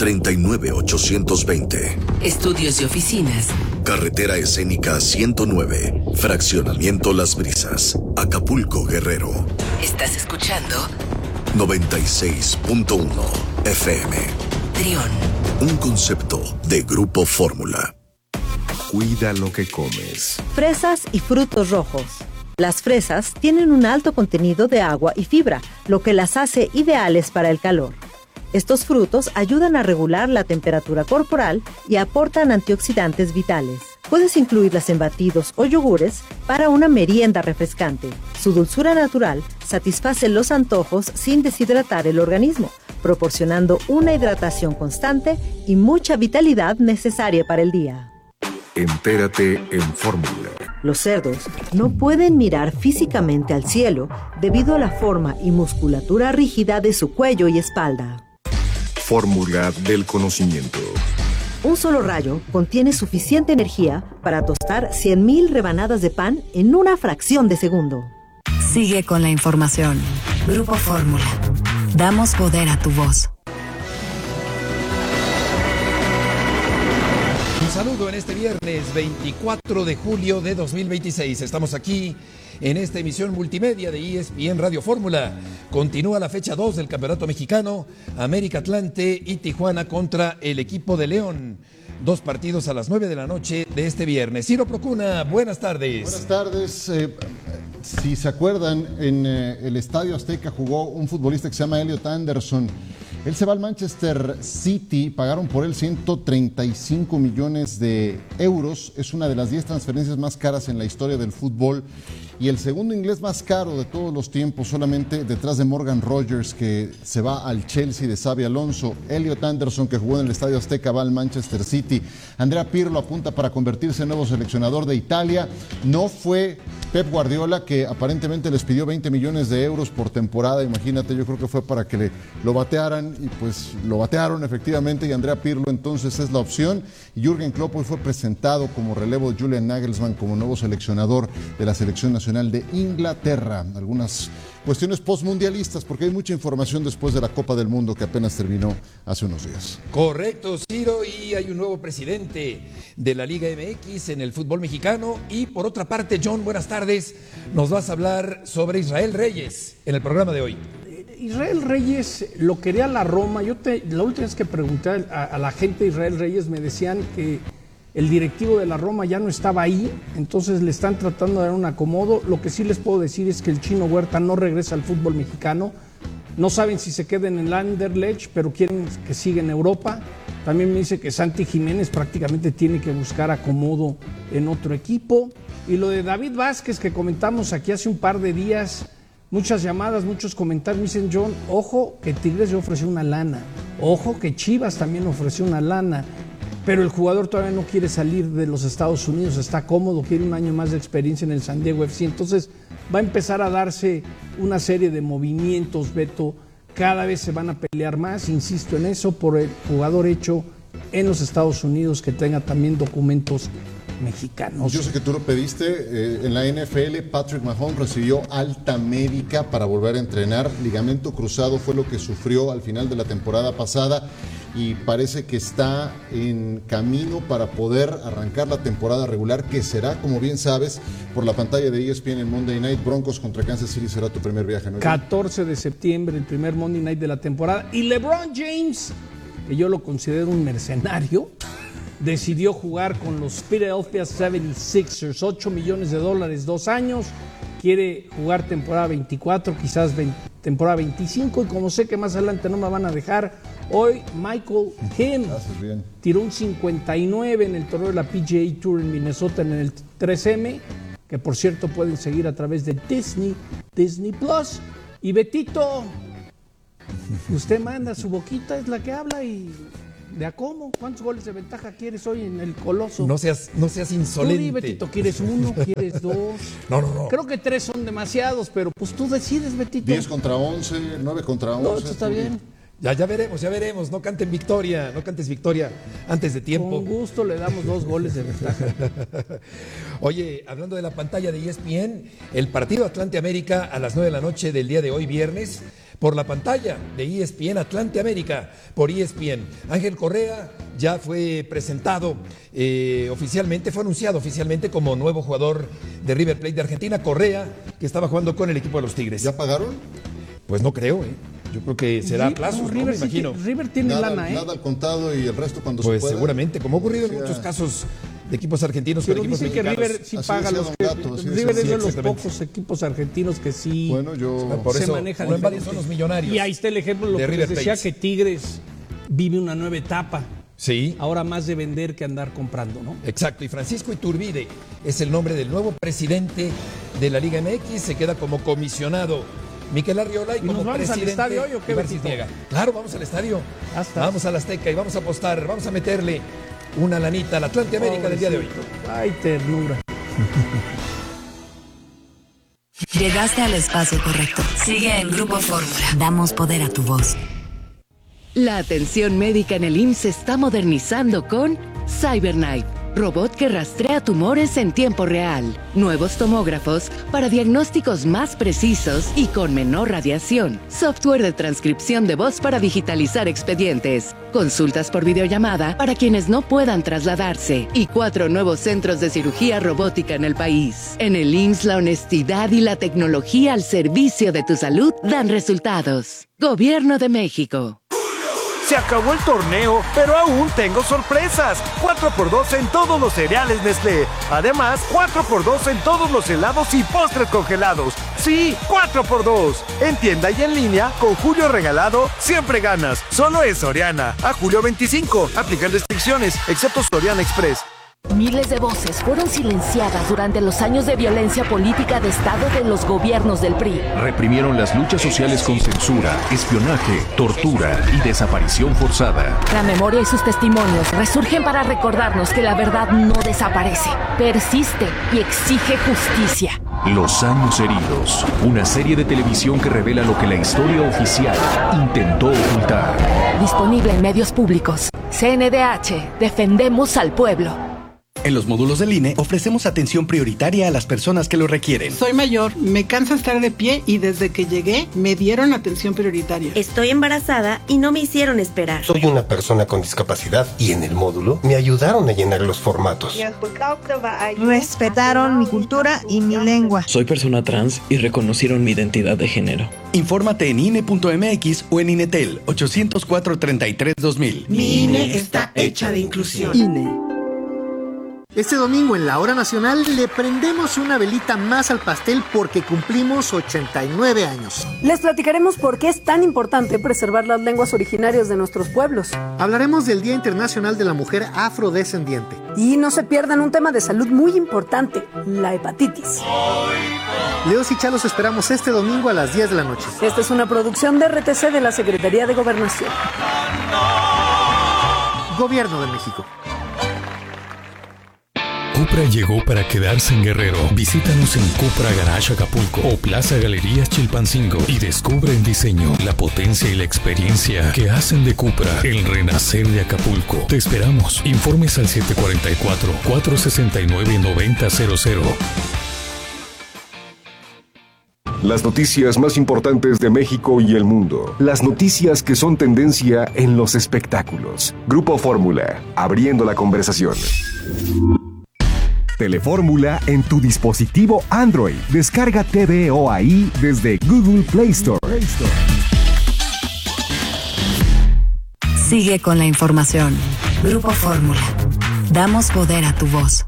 39820. Estudios y oficinas. Carretera Escénica 109, Fraccionamiento Las Brisas, Acapulco, Guerrero. ¿Estás escuchando? 96.1 FM. Trión. Un concepto de Grupo Fórmula. Cuida lo que comes. Fresas y frutos rojos. Las fresas tienen un alto contenido de agua y fibra, lo que las hace ideales para el calor. Estos frutos ayudan a regular la temperatura corporal y aportan antioxidantes vitales. Puedes incluirlas en batidos o yogures para una merienda refrescante. Su dulzura natural satisface los antojos sin deshidratar el organismo, proporcionando una hidratación constante y mucha vitalidad necesaria para el día. Entérate en Fórmula. Los cerdos no pueden mirar físicamente al cielo debido a la forma y musculatura rígida de su cuello y espalda. Fórmula del conocimiento. Un solo rayo contiene suficiente energía para tostar 100,000 rebanadas de pan en una fracción de segundo. Sigue con la información. Grupo Fórmula. Damos poder a tu voz. Un saludo en este viernes 24 de julio de 2026. Estamos aquí en esta emisión multimedia de ESPN Radio Fórmula. Continúa la fecha 2 del Campeonato Mexicano, América Atlante y Tijuana contra el equipo de León. 2 partidos a las 9 de la noche de este viernes. Ciro Procuna, buenas tardes. Buenas tardes. Si se acuerdan, en el Estadio Azteca jugó un futbolista que se llama Elliot Anderson. Él se va al Manchester City, pagaron por él 135 millones de euros. Es una de las 10 transferencias más caras en la historia del fútbol y el segundo inglés más caro de todos los tiempos, solamente detrás de Morgan Rogers, que se va al Chelsea de Xabi Alonso. Elliot Anderson, que jugó en el Estadio Azteca, va al Manchester City. Andrea Pirlo apunta para convertirse en nuevo seleccionador de Italia. No fue Pep Guardiola, que aparentemente les pidió 20 millones de euros por temporada. Imagínate, yo creo que fue para que lo batearan y pues lo batearon efectivamente, y Andrea Pirlo entonces es la opción. Y Jürgen Klopp hoy fue presentado como relevo de Julian Nagelsmann como nuevo seleccionador de la Selección Nacional de Inglaterra. Algunas cuestiones postmundialistas, porque hay mucha información después de la Copa del Mundo que apenas terminó hace unos días. Correcto, Ciro, y hay un nuevo presidente de la Liga MX en el fútbol mexicano. Y por otra parte, John, buenas tardes, nos vas a hablar sobre Israel Reyes en el programa de hoy. Israel Reyes lo quería la Roma. La última vez que pregunté a la gente de Israel Reyes me decían que el directivo de la Roma ya no estaba ahí, entonces le están tratando de dar un acomodo. Lo que sí les puedo decir es que el Chino Huerta no regresa al fútbol mexicano. No saben si se queden en el Anderlecht, pero quieren que siga en Europa. También me dice que Santi Jiménez prácticamente tiene que buscar acomodo en otro equipo. Y lo de David Vázquez, que comentamos aquí hace un par de días, muchas llamadas, muchos comentarios, me dicen, John, ojo que Tigres ya ofreció una lana, ojo que Chivas también ofreció una lana, pero el jugador todavía no quiere salir de los Estados Unidos, está cómodo, quiere un año más de experiencia en el San Diego FC, entonces va a empezar a darse una serie de movimientos, Beto, cada vez se van a pelear más, insisto en eso, por el jugador hecho en los Estados Unidos que tenga también documentos mexicanos. Yo sé que tú lo pediste, en la NFL Patrick Mahomes recibió alta médica para volver a entrenar, ligamento cruzado fue lo que sufrió al final de la temporada pasada. y parece que está en camino para poder arrancar la temporada regular, que será, como bien sabes, por la pantalla de ESPN en Monday Night. Broncos contra Kansas City será tu primer viaje, ¿no? 14 de septiembre, el primer Monday Night de la temporada. Y LeBron James, que yo lo considero un mercenario, decidió jugar con los Philadelphia 76ers, $8 millones, 2 años. Quiere jugar temporada 24, quizás temporada 25, y como sé que más adelante no me van a dejar, hoy Michael Kim tiró un 59 en el torneo de la PGA Tour en Minnesota en el 3M, que por cierto pueden seguir a través de Disney Plus. Y Betito, usted manda, su boquita es la que habla y... ¿De a cómo? ¿Cuántos goles de ventaja quieres hoy en el Coloso? No seas insolente. Tú di, Betito, ¿quieres 1? ¿Quieres 2? No. Creo que 3 son demasiados, pero pues tú decides, Betito. 10 contra 11, 9 contra 11. No, esto está bien. Ya veremos. No cantes victoria antes de tiempo. Con gusto le damos 2 goles de ventaja. Oye, hablando de la pantalla de ESPN, el partido Atlante América a las 9 de la noche del día de hoy, viernes, por la pantalla de ESPN, Atlante América, por ESPN. Ángel Correa ya fue presentado oficialmente, fue anunciado oficialmente como nuevo jugador de River Plate de Argentina. Correa, que estaba jugando con el equipo de los Tigres. ¿Ya pagaron? Pues no creo, Yo creo que será a plazos, ¿no? Me imagino. River tiene lana, Nada al contado y el resto cuando se pueda. pueda. Pues seguramente, como ha ocurrido en muchos casos de equipos argentinos con equipos mexicanos. Que River sí paga los River es de los pocos equipos argentinos que sí se manejan. Son los millonarios. Y ahí está el ejemplo, lo que les decía, que Tigres vive una nueva etapa. Sí. Ahora más de vender que andar comprando, ¿no? Exacto. Y Francisco Iturbide es el nombre del nuevo presidente de la Liga MX. Se queda como comisionado Miquel Arriola y como nos vamos presidente. ¿Al estadio hoy o qué, Betito? Claro, vamos al estadio. Vamos al Azteca y vamos a apostar, vamos a meterle una lanita al Atlante América del día de hoy. Ay, ternura. Llegaste al espacio correcto. Sigue en Grupo Fórmula. Damos poder a tu voz. La atención médica en el IMSS se está modernizando con CyberKnife, robot que rastrea tumores en tiempo real. Nuevos tomógrafos para diagnósticos más precisos y con menor radiación. Software de transcripción de voz para digitalizar expedientes. Consultas por videollamada para quienes no puedan trasladarse. Y 4 nuevos centros de cirugía robótica en el país. En el IMSS, la honestidad y la tecnología al servicio de tu salud dan resultados. Gobierno de México. Se acabó el torneo, pero aún tengo sorpresas. 4x2 en todos los cereales Nestlé. Además, 4x2 en todos los helados y postres congelados. Sí, 4x2. En tienda y en línea, con Julio Regalado, siempre ganas. Solo en Soriana. A julio 25. Aplican restricciones, excepto Soriana Express. Miles de voces fueron silenciadas durante los años de violencia política de Estado de los gobiernos del PRI. Reprimieron las luchas sociales con censura, espionaje, tortura y desaparición forzada. La memoria y sus testimonios resurgen para recordarnos que la verdad no desaparece, persiste y exige justicia. Los años heridos, una serie de televisión que revela lo que la historia oficial intentó ocultar. Disponible en medios públicos. CNDH, defendemos al pueblo. En los módulos del INE ofrecemos atención prioritaria a las personas que lo requieren. Soy mayor, me cansa estar de pie y desde que llegué me dieron atención prioritaria. Estoy embarazada y no me hicieron esperar. Soy una persona con discapacidad y en el módulo me ayudaron a llenar los formatos. Respetaron mi cultura y mi lengua. Soy persona trans y reconocieron mi identidad de género. Infórmate en INE.mx o en INETEL 804-33-2000. Mi INE está hecha de inclusión. INE. Este domingo en la Hora Nacional le prendemos una velita más al pastel porque cumplimos 89 años. Les platicaremos por qué es tan importante preservar las lenguas originarias de nuestros pueblos. Hablaremos del Día Internacional de la Mujer Afrodescendiente. Y no se pierdan un tema de salud muy importante, la hepatitis. Leos y Chalos esperamos este domingo a las 10 de la noche. Esta es una producción de RTC de la Secretaría de Gobernación. Gobierno de México. Cupra llegó para quedarse en Guerrero. Visítanos en Cupra Garage Acapulco o Plaza Galerías Chilpancingo y descubre en diseño la potencia y la experiencia que hacen de Cupra el renacer de Acapulco. Te esperamos. Informes al 744-469-9000. Las noticias más importantes de México y el mundo. Las noticias que son tendencia en los espectáculos. Grupo Fórmula, abriendo la conversación. Telefórmula en tu dispositivo Android. Descarga TVO ahí desde Google Play Store. Sigue con la información. Grupo Fórmula. Damos poder a tu voz.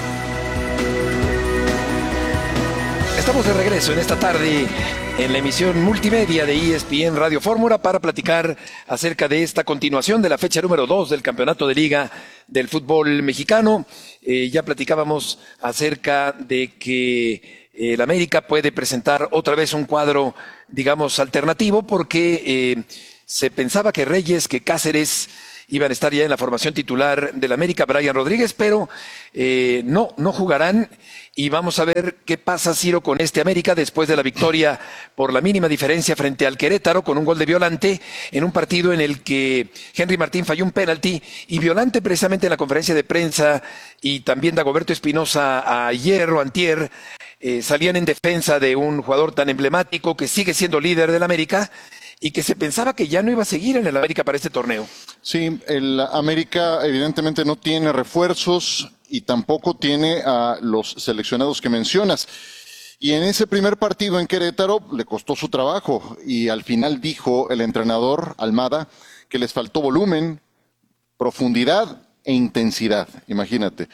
Estamos de regreso en esta tarde en la emisión multimedia de ESPN Radio Fórmula para platicar acerca de esta continuación de la fecha número 2 del Campeonato de Liga del Fútbol Mexicano. Ya platicábamos acerca de que el América puede presentar otra vez un cuadro, digamos, alternativo porque se pensaba que Reyes, que Cáceres iban a estar ya en la formación titular del América, Brian Rodríguez, pero no jugarán. Y vamos a ver qué pasa, Ciro, con este América después de la victoria por la mínima diferencia frente al Querétaro con un gol de Violante en un partido en el que Henry Martín falló un penalti y Violante precisamente en la conferencia de prensa y también Dagoberto Espinosa ayer o antier salían en defensa de un jugador tan emblemático que sigue siendo líder del América y que se pensaba que ya no iba a seguir en el América para este torneo. Sí, el América evidentemente no tiene refuerzos y tampoco tiene a los seleccionados que mencionas. Y en ese primer partido en Querétaro le costó su trabajo y al final dijo el entrenador Almada que les faltó volumen, profundidad e intensidad, imagínate.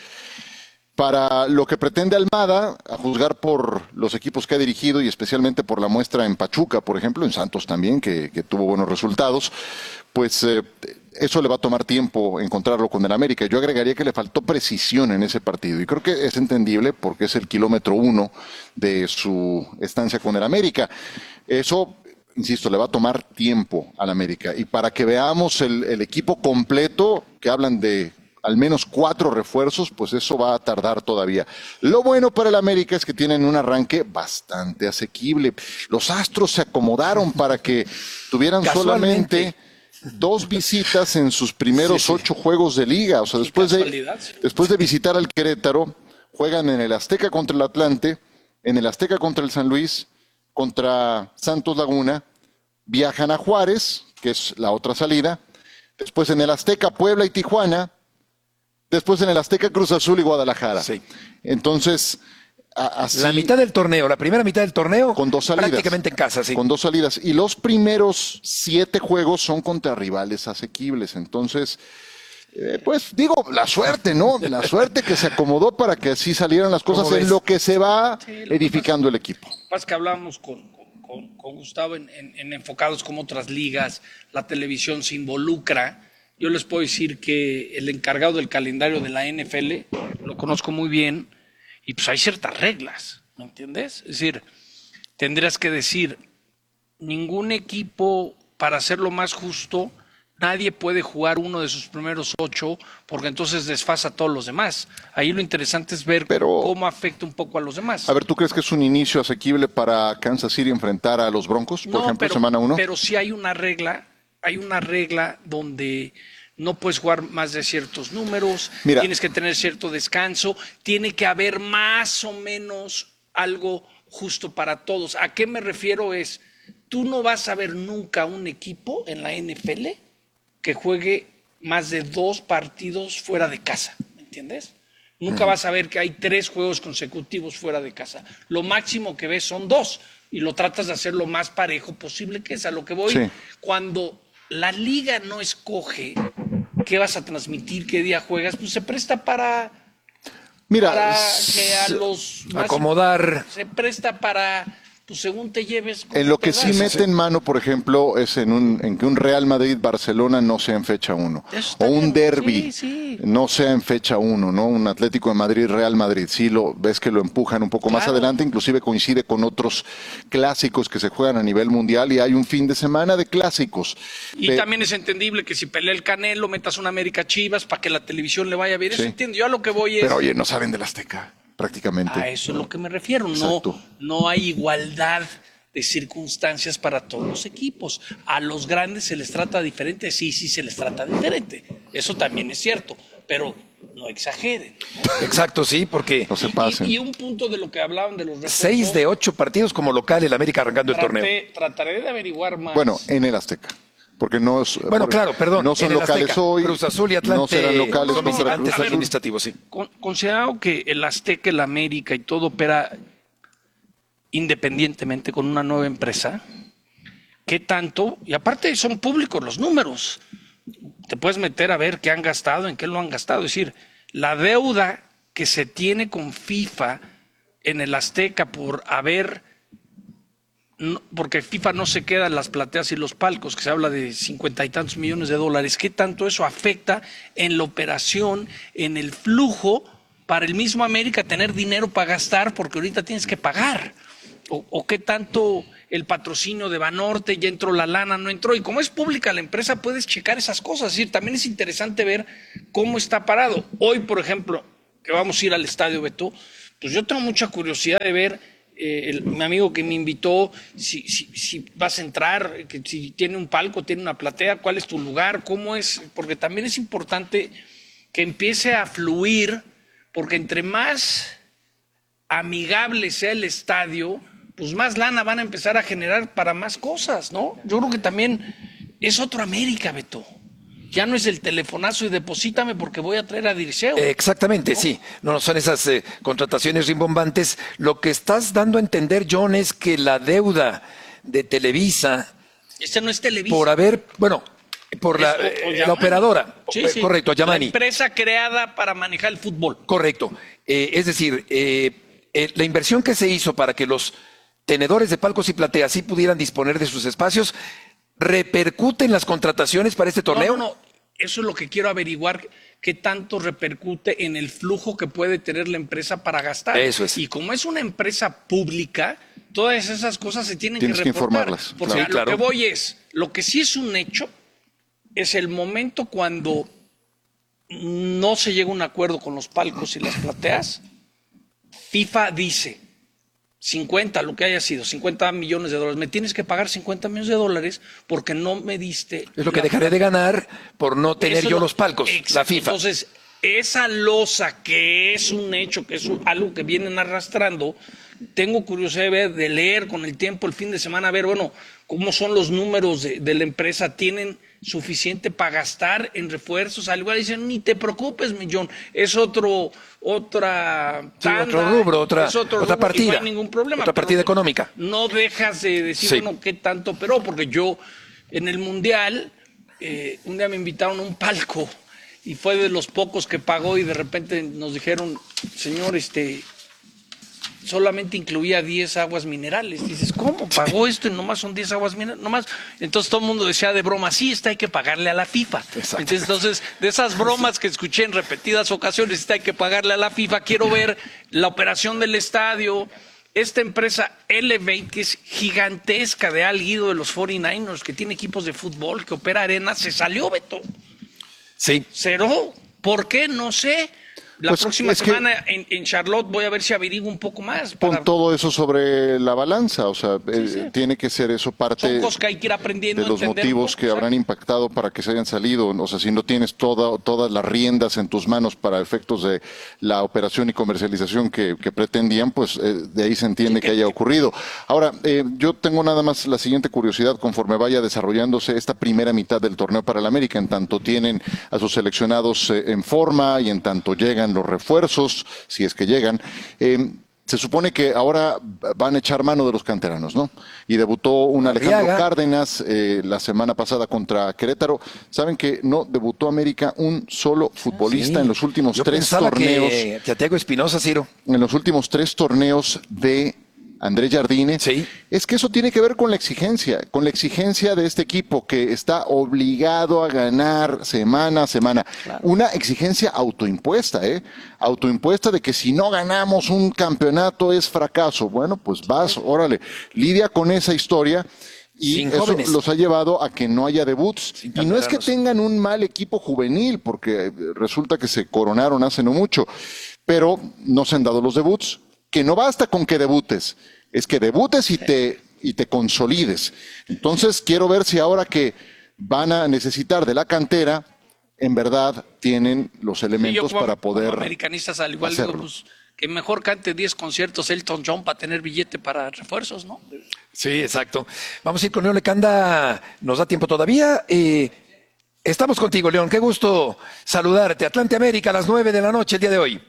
Para lo que pretende Almada, a juzgar por los equipos que ha dirigido y especialmente por la muestra en Pachuca, por ejemplo, en Santos también, que tuvo buenos resultados, pues eso le va a tomar tiempo encontrarlo con el América. Yo agregaría que le faltó precisión en ese partido y creo que es entendible porque es el kilómetro 1 de su estancia con el América. Eso, insisto, le va a tomar tiempo al América y para que veamos el equipo completo, que hablan de al menos 4 refuerzos, pues eso va a tardar todavía. Lo bueno para el América es que tienen un arranque bastante asequible. Los Astros se acomodaron para que tuvieran solamente 2 visitas en sus primeros 8 juegos de liga. O sea, después de visitar al Querétaro, juegan en el Azteca contra el Atlante, en el Azteca contra el San Luis, contra Santos Laguna, viajan a Juárez, que es la otra salida, después en el Azteca Puebla y Tijuana, después en el Azteca Cruz Azul y Guadalajara. Sí. Entonces, así, la mitad del torneo, la primera mitad del torneo, con 2 salidas, prácticamente en casa, sí. Con 2 salidas. Y los primeros 7 juegos son contra rivales asequibles. Entonces, pues digo, la suerte, ¿no? La suerte que se acomodó para que así salieran las cosas en lo que se va edificando el equipo. Pasa que hablábamos con Gustavo en enfocados como otras ligas, la televisión se involucra. Yo les puedo decir que el encargado del calendario de la NFL, lo conozco muy bien, y pues hay ciertas reglas, ¿me entiendes? Es decir, tendrías que decir, ningún equipo, para hacerlo más justo, nadie puede jugar uno de sus primeros 8, porque entonces desfasa a todos los demás. Ahí lo interesante es ver cómo afecta un poco a los demás. A ver, ¿tú crees que es un inicio asequible para Kansas City enfrentar a los Broncos, por ejemplo, semana 1? Pero sí hay una regla donde no puedes jugar más de ciertos números, tienes que tener cierto descanso, tiene que haber más o menos algo justo para todos. ¿A qué me refiero? Es, tú no vas a ver nunca un equipo en la NFL que juegue más de 2 partidos fuera de casa, ¿me entiendes? Nunca vas a ver que hay 3 juegos consecutivos fuera de casa. Lo máximo que ves son 2 y lo tratas de hacer lo más parejo posible, que es a lo que voy. Sí. Cuando la liga no escoge qué vas a transmitir, qué día juegas, pues se presta para que a los acomodar. Se presta para, pues según te lleves. En lo que sí mete en mano, por ejemplo, es en que un Real Madrid-Barcelona no sea en fecha 1. O un derbi no sea en fecha 1, ¿no? Un Atlético de Madrid-Real Madrid. Sí, ves que lo empujan un poco más adelante, inclusive coincide con otros clásicos que se juegan a nivel mundial y hay un fin de semana de clásicos. Y también es entendible que si pelea el Canelo, metas una América Chivas para que la televisión le vaya a ver. Eso entiendo. Yo a lo que voy es... Pero oye, no saben del Azteca. Prácticamente. A eso es lo que me refiero. No hay igualdad de circunstancias para todos los equipos. A los grandes se les trata diferente, sí se les trata diferente. Eso también es cierto. Pero no exageren. Exacto, sí, porque... No se pasen. Y un punto de lo que hablaban de los refuerzos. 6 de 8 partidos como local el América arrancando el torneo. Trataré de averiguar más. Bueno, en el Azteca. Porque no es, bueno, claro, perdón. No son locales Azteca, hoy. Cruz Azul y Atlante. No serán locales son contra Cruz Azul. Administrativos, sí. Considerado que el Azteca, el América y todo opera independientemente con una nueva empresa, ¿qué tanto? Y aparte son públicos los números. Te puedes meter a ver qué han gastado, en qué lo han gastado. Es decir, la deuda que se tiene con FIFA en el Azteca por haber... porque FIFA no se queda en las plateas y los palcos, que se habla de 50 y tantos millones de dólares. ¿Qué tanto eso afecta en la operación, en el flujo, para el mismo América tener dinero para gastar, porque ahorita tienes que pagar? ¿O qué tanto el patrocinio de Banorte, ya entró la lana, no entró? Y como es pública la empresa, puedes checar esas cosas. Es decir, también es interesante ver cómo está parado. Hoy, por ejemplo, que vamos a ir al estadio, Beto, pues yo tengo mucha curiosidad de ver mi amigo que me invitó, si vas a entrar, que si tiene un palco, tiene una platea, cuál es tu lugar, cómo es, porque también es importante que empiece a fluir, porque entre más amigable sea el estadio, pues más lana van a empezar a generar para más cosas, ¿no? Yo creo que también es otro América, Beto. Ya no es el telefonazo y deposítame porque voy a traer a Dirceu. Exactamente, ¿no? Sí. No son esas contrataciones rimbombantes. Lo que estás dando a entender, John, es que la deuda de Televisa... Este no es Televisa. Por haber, bueno, por la operadora. Sí, sí. Correcto, Yamani. La empresa creada para manejar el fútbol. Correcto. Es decir, la inversión que se hizo para que los tenedores de palcos y plateas sí pudieran disponer de sus espacios... ¿repercute en las contrataciones para este torneo? No, eso es lo que quiero averiguar, qué tanto repercute en el flujo que puede tener la empresa para gastar. Eso es. Y como es una empresa pública, todas esas cosas se tienen que reportar. Tienes que informarlas. Porque claro. Lo que voy es, lo que sí es un hecho, es el momento cuando no se llega a un acuerdo con los palcos y las plateas, FIFA dice... 50, lo que haya sido, 50 millones de dólares. Me tienes que pagar 50 millones de dólares porque no me diste... Es lo que dejaré de ganar por no tener yo los palcos, la FIFA. Entonces, esa losa que es un hecho, que es algo que vienen arrastrando, tengo curiosidad de leer con el tiempo, el fin de semana, a ver, bueno, cómo son los números de la empresa, tienen suficiente para gastar en refuerzos. Al igual dicen, ni te preocupes, Millón, es otra tanda, otro rubro, otra partida, no hay ningún problema. Otra partida económica. No dejas de decir, bueno, qué tanto, pero porque yo en el Mundial, un día me invitaron a un palco y fue de los pocos que pagó y de repente nos dijeron, señor, solamente incluía 10 aguas minerales. Dices, ¿cómo pagó esto y nomás son 10 aguas minerales? Nomás. Entonces todo el mundo decía de broma, sí, hay que pagarle a la FIFA. Entonces, de esas bromas que escuché en repetidas ocasiones, hay que pagarle a la FIFA. Quiero ver la operación del estadio. Esta empresa Elevate, que es gigantesca de Al Guido de los 49ers, que tiene equipos de fútbol, que opera arenas, se salió, Beto. Sí. Cerró. ¿Por qué? No sé. La próxima semana en Charlotte voy a ver si averiguo un poco más. Pon todo eso sobre la balanza, o sea, tiene que ser eso parte que hay que ir aprendiendo de los motivos que habrán impactado para que se hayan salido. O sea, si no tienes todas las riendas en tus manos para efectos de la operación y comercialización que pretendían, pues de ahí se entiende que haya ocurrido. Ahora, yo tengo nada más la siguiente curiosidad conforme vaya desarrollándose esta primera mitad del torneo para el América, en tanto tienen a sus seleccionados en forma y en tanto llegan los refuerzos, si es que llegan. Se supone que ahora van a echar mano de los canteranos, ¿no? Y debutó un Alejandro Cárdenas la semana pasada contra Querétaro. Saben que no debutó América un solo futbolista en los últimos 3 torneos. Que Thiago Espinosa, Ciro. En los últimos 3 torneos de Andrés Jardine. Sí. Es que eso tiene que ver con la exigencia de este equipo que está obligado a ganar semana a semana. Claro. Una exigencia autoimpuesta, autoimpuesta de que si no ganamos un campeonato es fracaso. Bueno, pues vas, órale, lidia con esa historia. Y eso los ha llevado a que no haya debuts. Y no es que tengan un mal equipo juvenil, porque resulta que se coronaron hace no mucho, pero no se han dado los debuts. Que no basta con que debutes, es que debutes y te consolides. Entonces quiero ver si ahora que van a necesitar de la cantera, en verdad tienen los elementos para poder. Como americanistas, al igual digo, pues, que mejor cante 10 conciertos Elton John para tener billete para refuerzos, ¿no? Sí, exacto. Vamos a ir con León Lecanda. ¿Nos da tiempo todavía? Estamos contigo, León. Qué gusto saludarte. Atlante América a las 9 de la noche el día de hoy.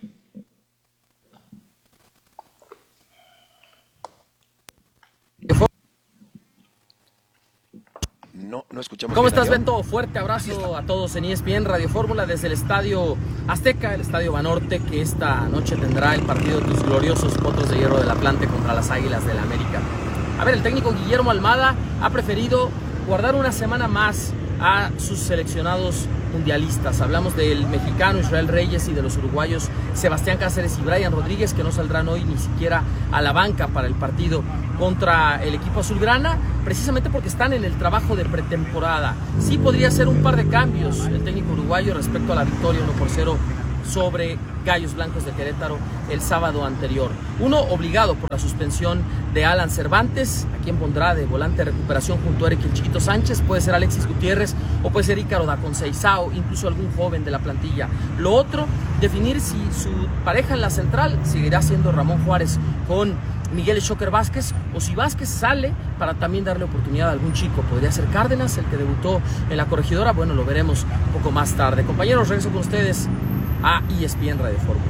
No escuchamos. ¿Cómo estás, Beto? Fuerte abrazo a todos en ESPN Radio Fórmula desde el Estadio Azteca, el Estadio Banorte, que esta noche tendrá el partido de tus gloriosos Potros de Hierro del Atlante contra las Águilas del la América. A ver, el técnico Guillermo Almada ha preferido guardar una semana más a sus seleccionados mundialistas. Hablamos del mexicano Israel Reyes y de los uruguayos Sebastián Cáceres y Brian Rodríguez, que no saldrán hoy ni siquiera a la banca para el partido contra el equipo azulgrana, precisamente porque están en el trabajo de pretemporada. Sí podría hacer un par de cambios el técnico uruguayo respecto a la victoria 1-0 sobre Gallos Blancos de Querétaro el sábado anterior. Uno, obligado por la suspensión de Alan Cervantes, a quien pondrá de volante de recuperación junto a Eric el Chiquito Sánchez. Puede ser Alexis Gutiérrez o puede ser Ícaro da Conceizao, incluso algún joven de la plantilla. Lo otro, definir si su pareja en la central seguirá siendo Ramón Juárez con Miguel Shocker Vázquez, o si Vázquez sale para también darle oportunidad a algún chico. Podría ser Cárdenas, el que debutó en la Corregidora. Bueno, lo veremos un poco más tarde. Compañeros, regreso con ustedes a ESPN Radio Fórmula.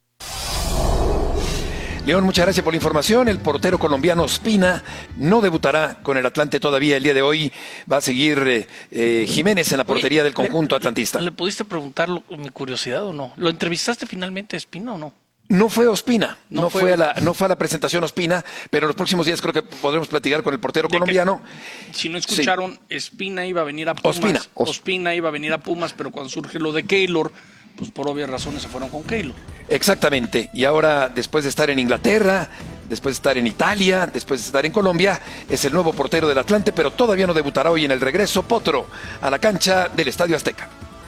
León, muchas gracias por la información. El portero colombiano Ospina no debutará con el Atlante todavía el día de hoy. Va a seguir Jiménez en la portería del conjunto atlantista. ¿Le pudiste preguntar mi curiosidad o no? ¿Lo entrevistaste finalmente, Ospina, o no? No fue Ospina, no fue a la presentación Ospina, pero en los próximos días creo que podremos platicar con el portero colombiano. Si no escucharon, sí. Ospina iba a venir a Pumas. Ospina iba a venir a Pumas, pero cuando surge lo de Keylor, pues por obvias razones se fueron con Keylor. Exactamente, y ahora después de estar en Inglaterra, después de estar en Italia, después de estar en Colombia, es el nuevo portero del Atlante, pero todavía no debutará hoy en el regreso Potro a la cancha del Estadio Azteca.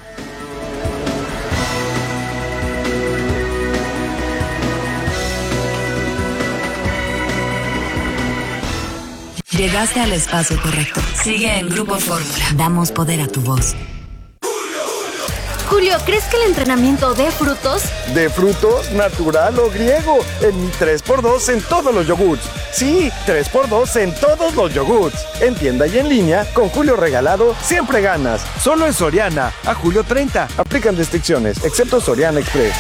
Llegaste al espacio correcto. Sigue en Grupo Fórmula. Damos poder a tu voz. Julio, ¿crees que el entrenamiento dé frutos? ¿De frutos, natural o griego? En mi 3x2 en todos los yogurts. Sí, 3x2 en todos los yogurts. En tienda y en línea, con Julio regalado, siempre ganas. Solo en Soriana, a julio 30. Aplican restricciones, excepto Soriana Express.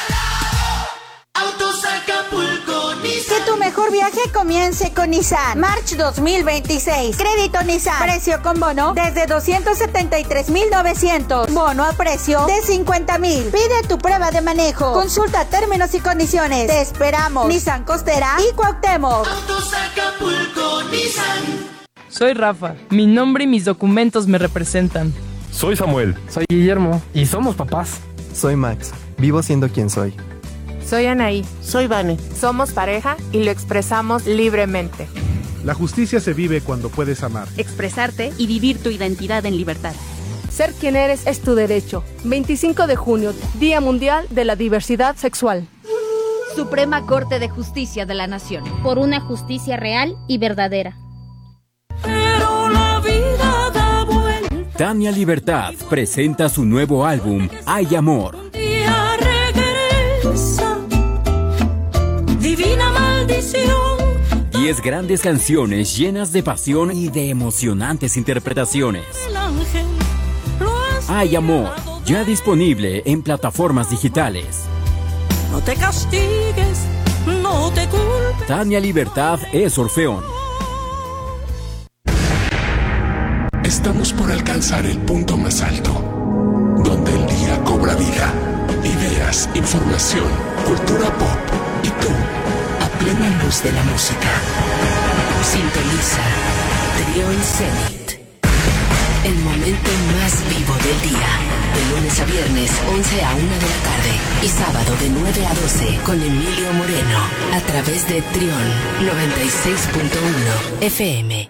Que tu mejor viaje comience con Nissan. March 2026. Crédito Nissan. Precio con bono desde 273,900. Bono a precio de 50,000. Pide tu prueba de manejo. Consulta términos y condiciones. Te esperamos. Nissan Costera y Cuauhtémoc. Autos Acapulco, Nissan. Soy Rafa. Mi nombre y mis documentos me representan. Soy Samuel. Soy Guillermo. Y somos papás. Soy Max. Vivo siendo quien soy. Soy Anaí. Soy Vane. Somos pareja y lo expresamos libremente. La justicia se vive cuando puedes amar. Expresarte y vivir tu identidad en libertad. Ser quien eres es tu derecho. 25 de junio, Día Mundial de la Diversidad Sexual. Suprema Corte de Justicia de la Nación. Por una justicia real y verdadera. Pero la vida da vuelta. Tania Libertad presenta su nuevo álbum, Hay Amor. Divina maldición. 10 grandes canciones llenas de pasión y de emocionantes interpretaciones. Hay Amor, ya disponible en plataformas digitales. No te castigues, no te culpes. Tania Libertad es Orfeón. Estamos por alcanzar el punto más alto, donde el día cobra vida. Ideas, información, cultura pop y tú, a plena luz de la música. Sintoniza Trión Zenit. El momento más vivo del día. De lunes a viernes, 11 a 1 de la tarde. Y sábado de 9 a 12 con Emilio Moreno. A través de Trión 96.1 FM.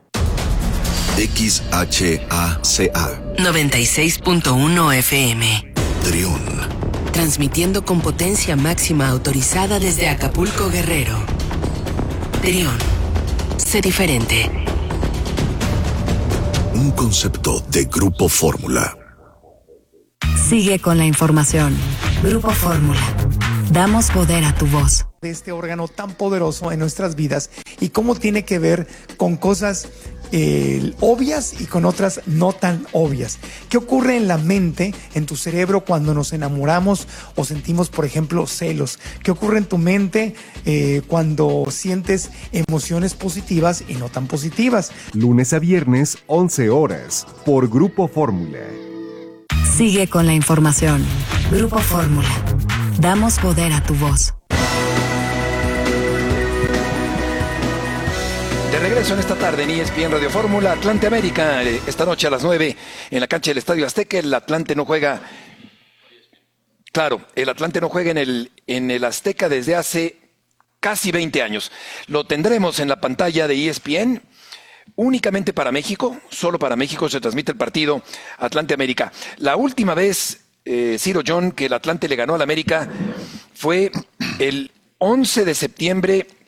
XHACA 96.1 FM. Trión. Transmitiendo con potencia máxima autorizada desde Acapulco, Guerrero. Trión. Sé diferente. Un concepto de Grupo Fórmula. Sigue con la información. Grupo Fórmula. Damos poder a tu voz. De este órgano tan poderoso en nuestras vidas y cómo tiene que ver con cosas obvias y con otras no tan obvias. ¿Qué ocurre en la mente, en tu cerebro, cuando nos enamoramos o sentimos, por ejemplo, celos? ¿Qué ocurre en tu mente cuando sientes emociones positivas y no tan positivas? Lunes a viernes, 11 horas, por Grupo Fórmula. Sigue con la información. Grupo Fórmula. Damos poder a tu voz. De regreso en esta tarde en ESPN Radio Fórmula, Atlante América, esta noche a las 9 en la cancha del Estadio Azteca. El Atlante no juega, claro, el Atlante no juega en el Azteca desde hace casi 20 años. Lo tendremos en la pantalla de ESPN únicamente para México, solo para México se transmite el partido Atlante América. La última vez, Ciro John, que el Atlante le ganó al América fue el 11 de septiembre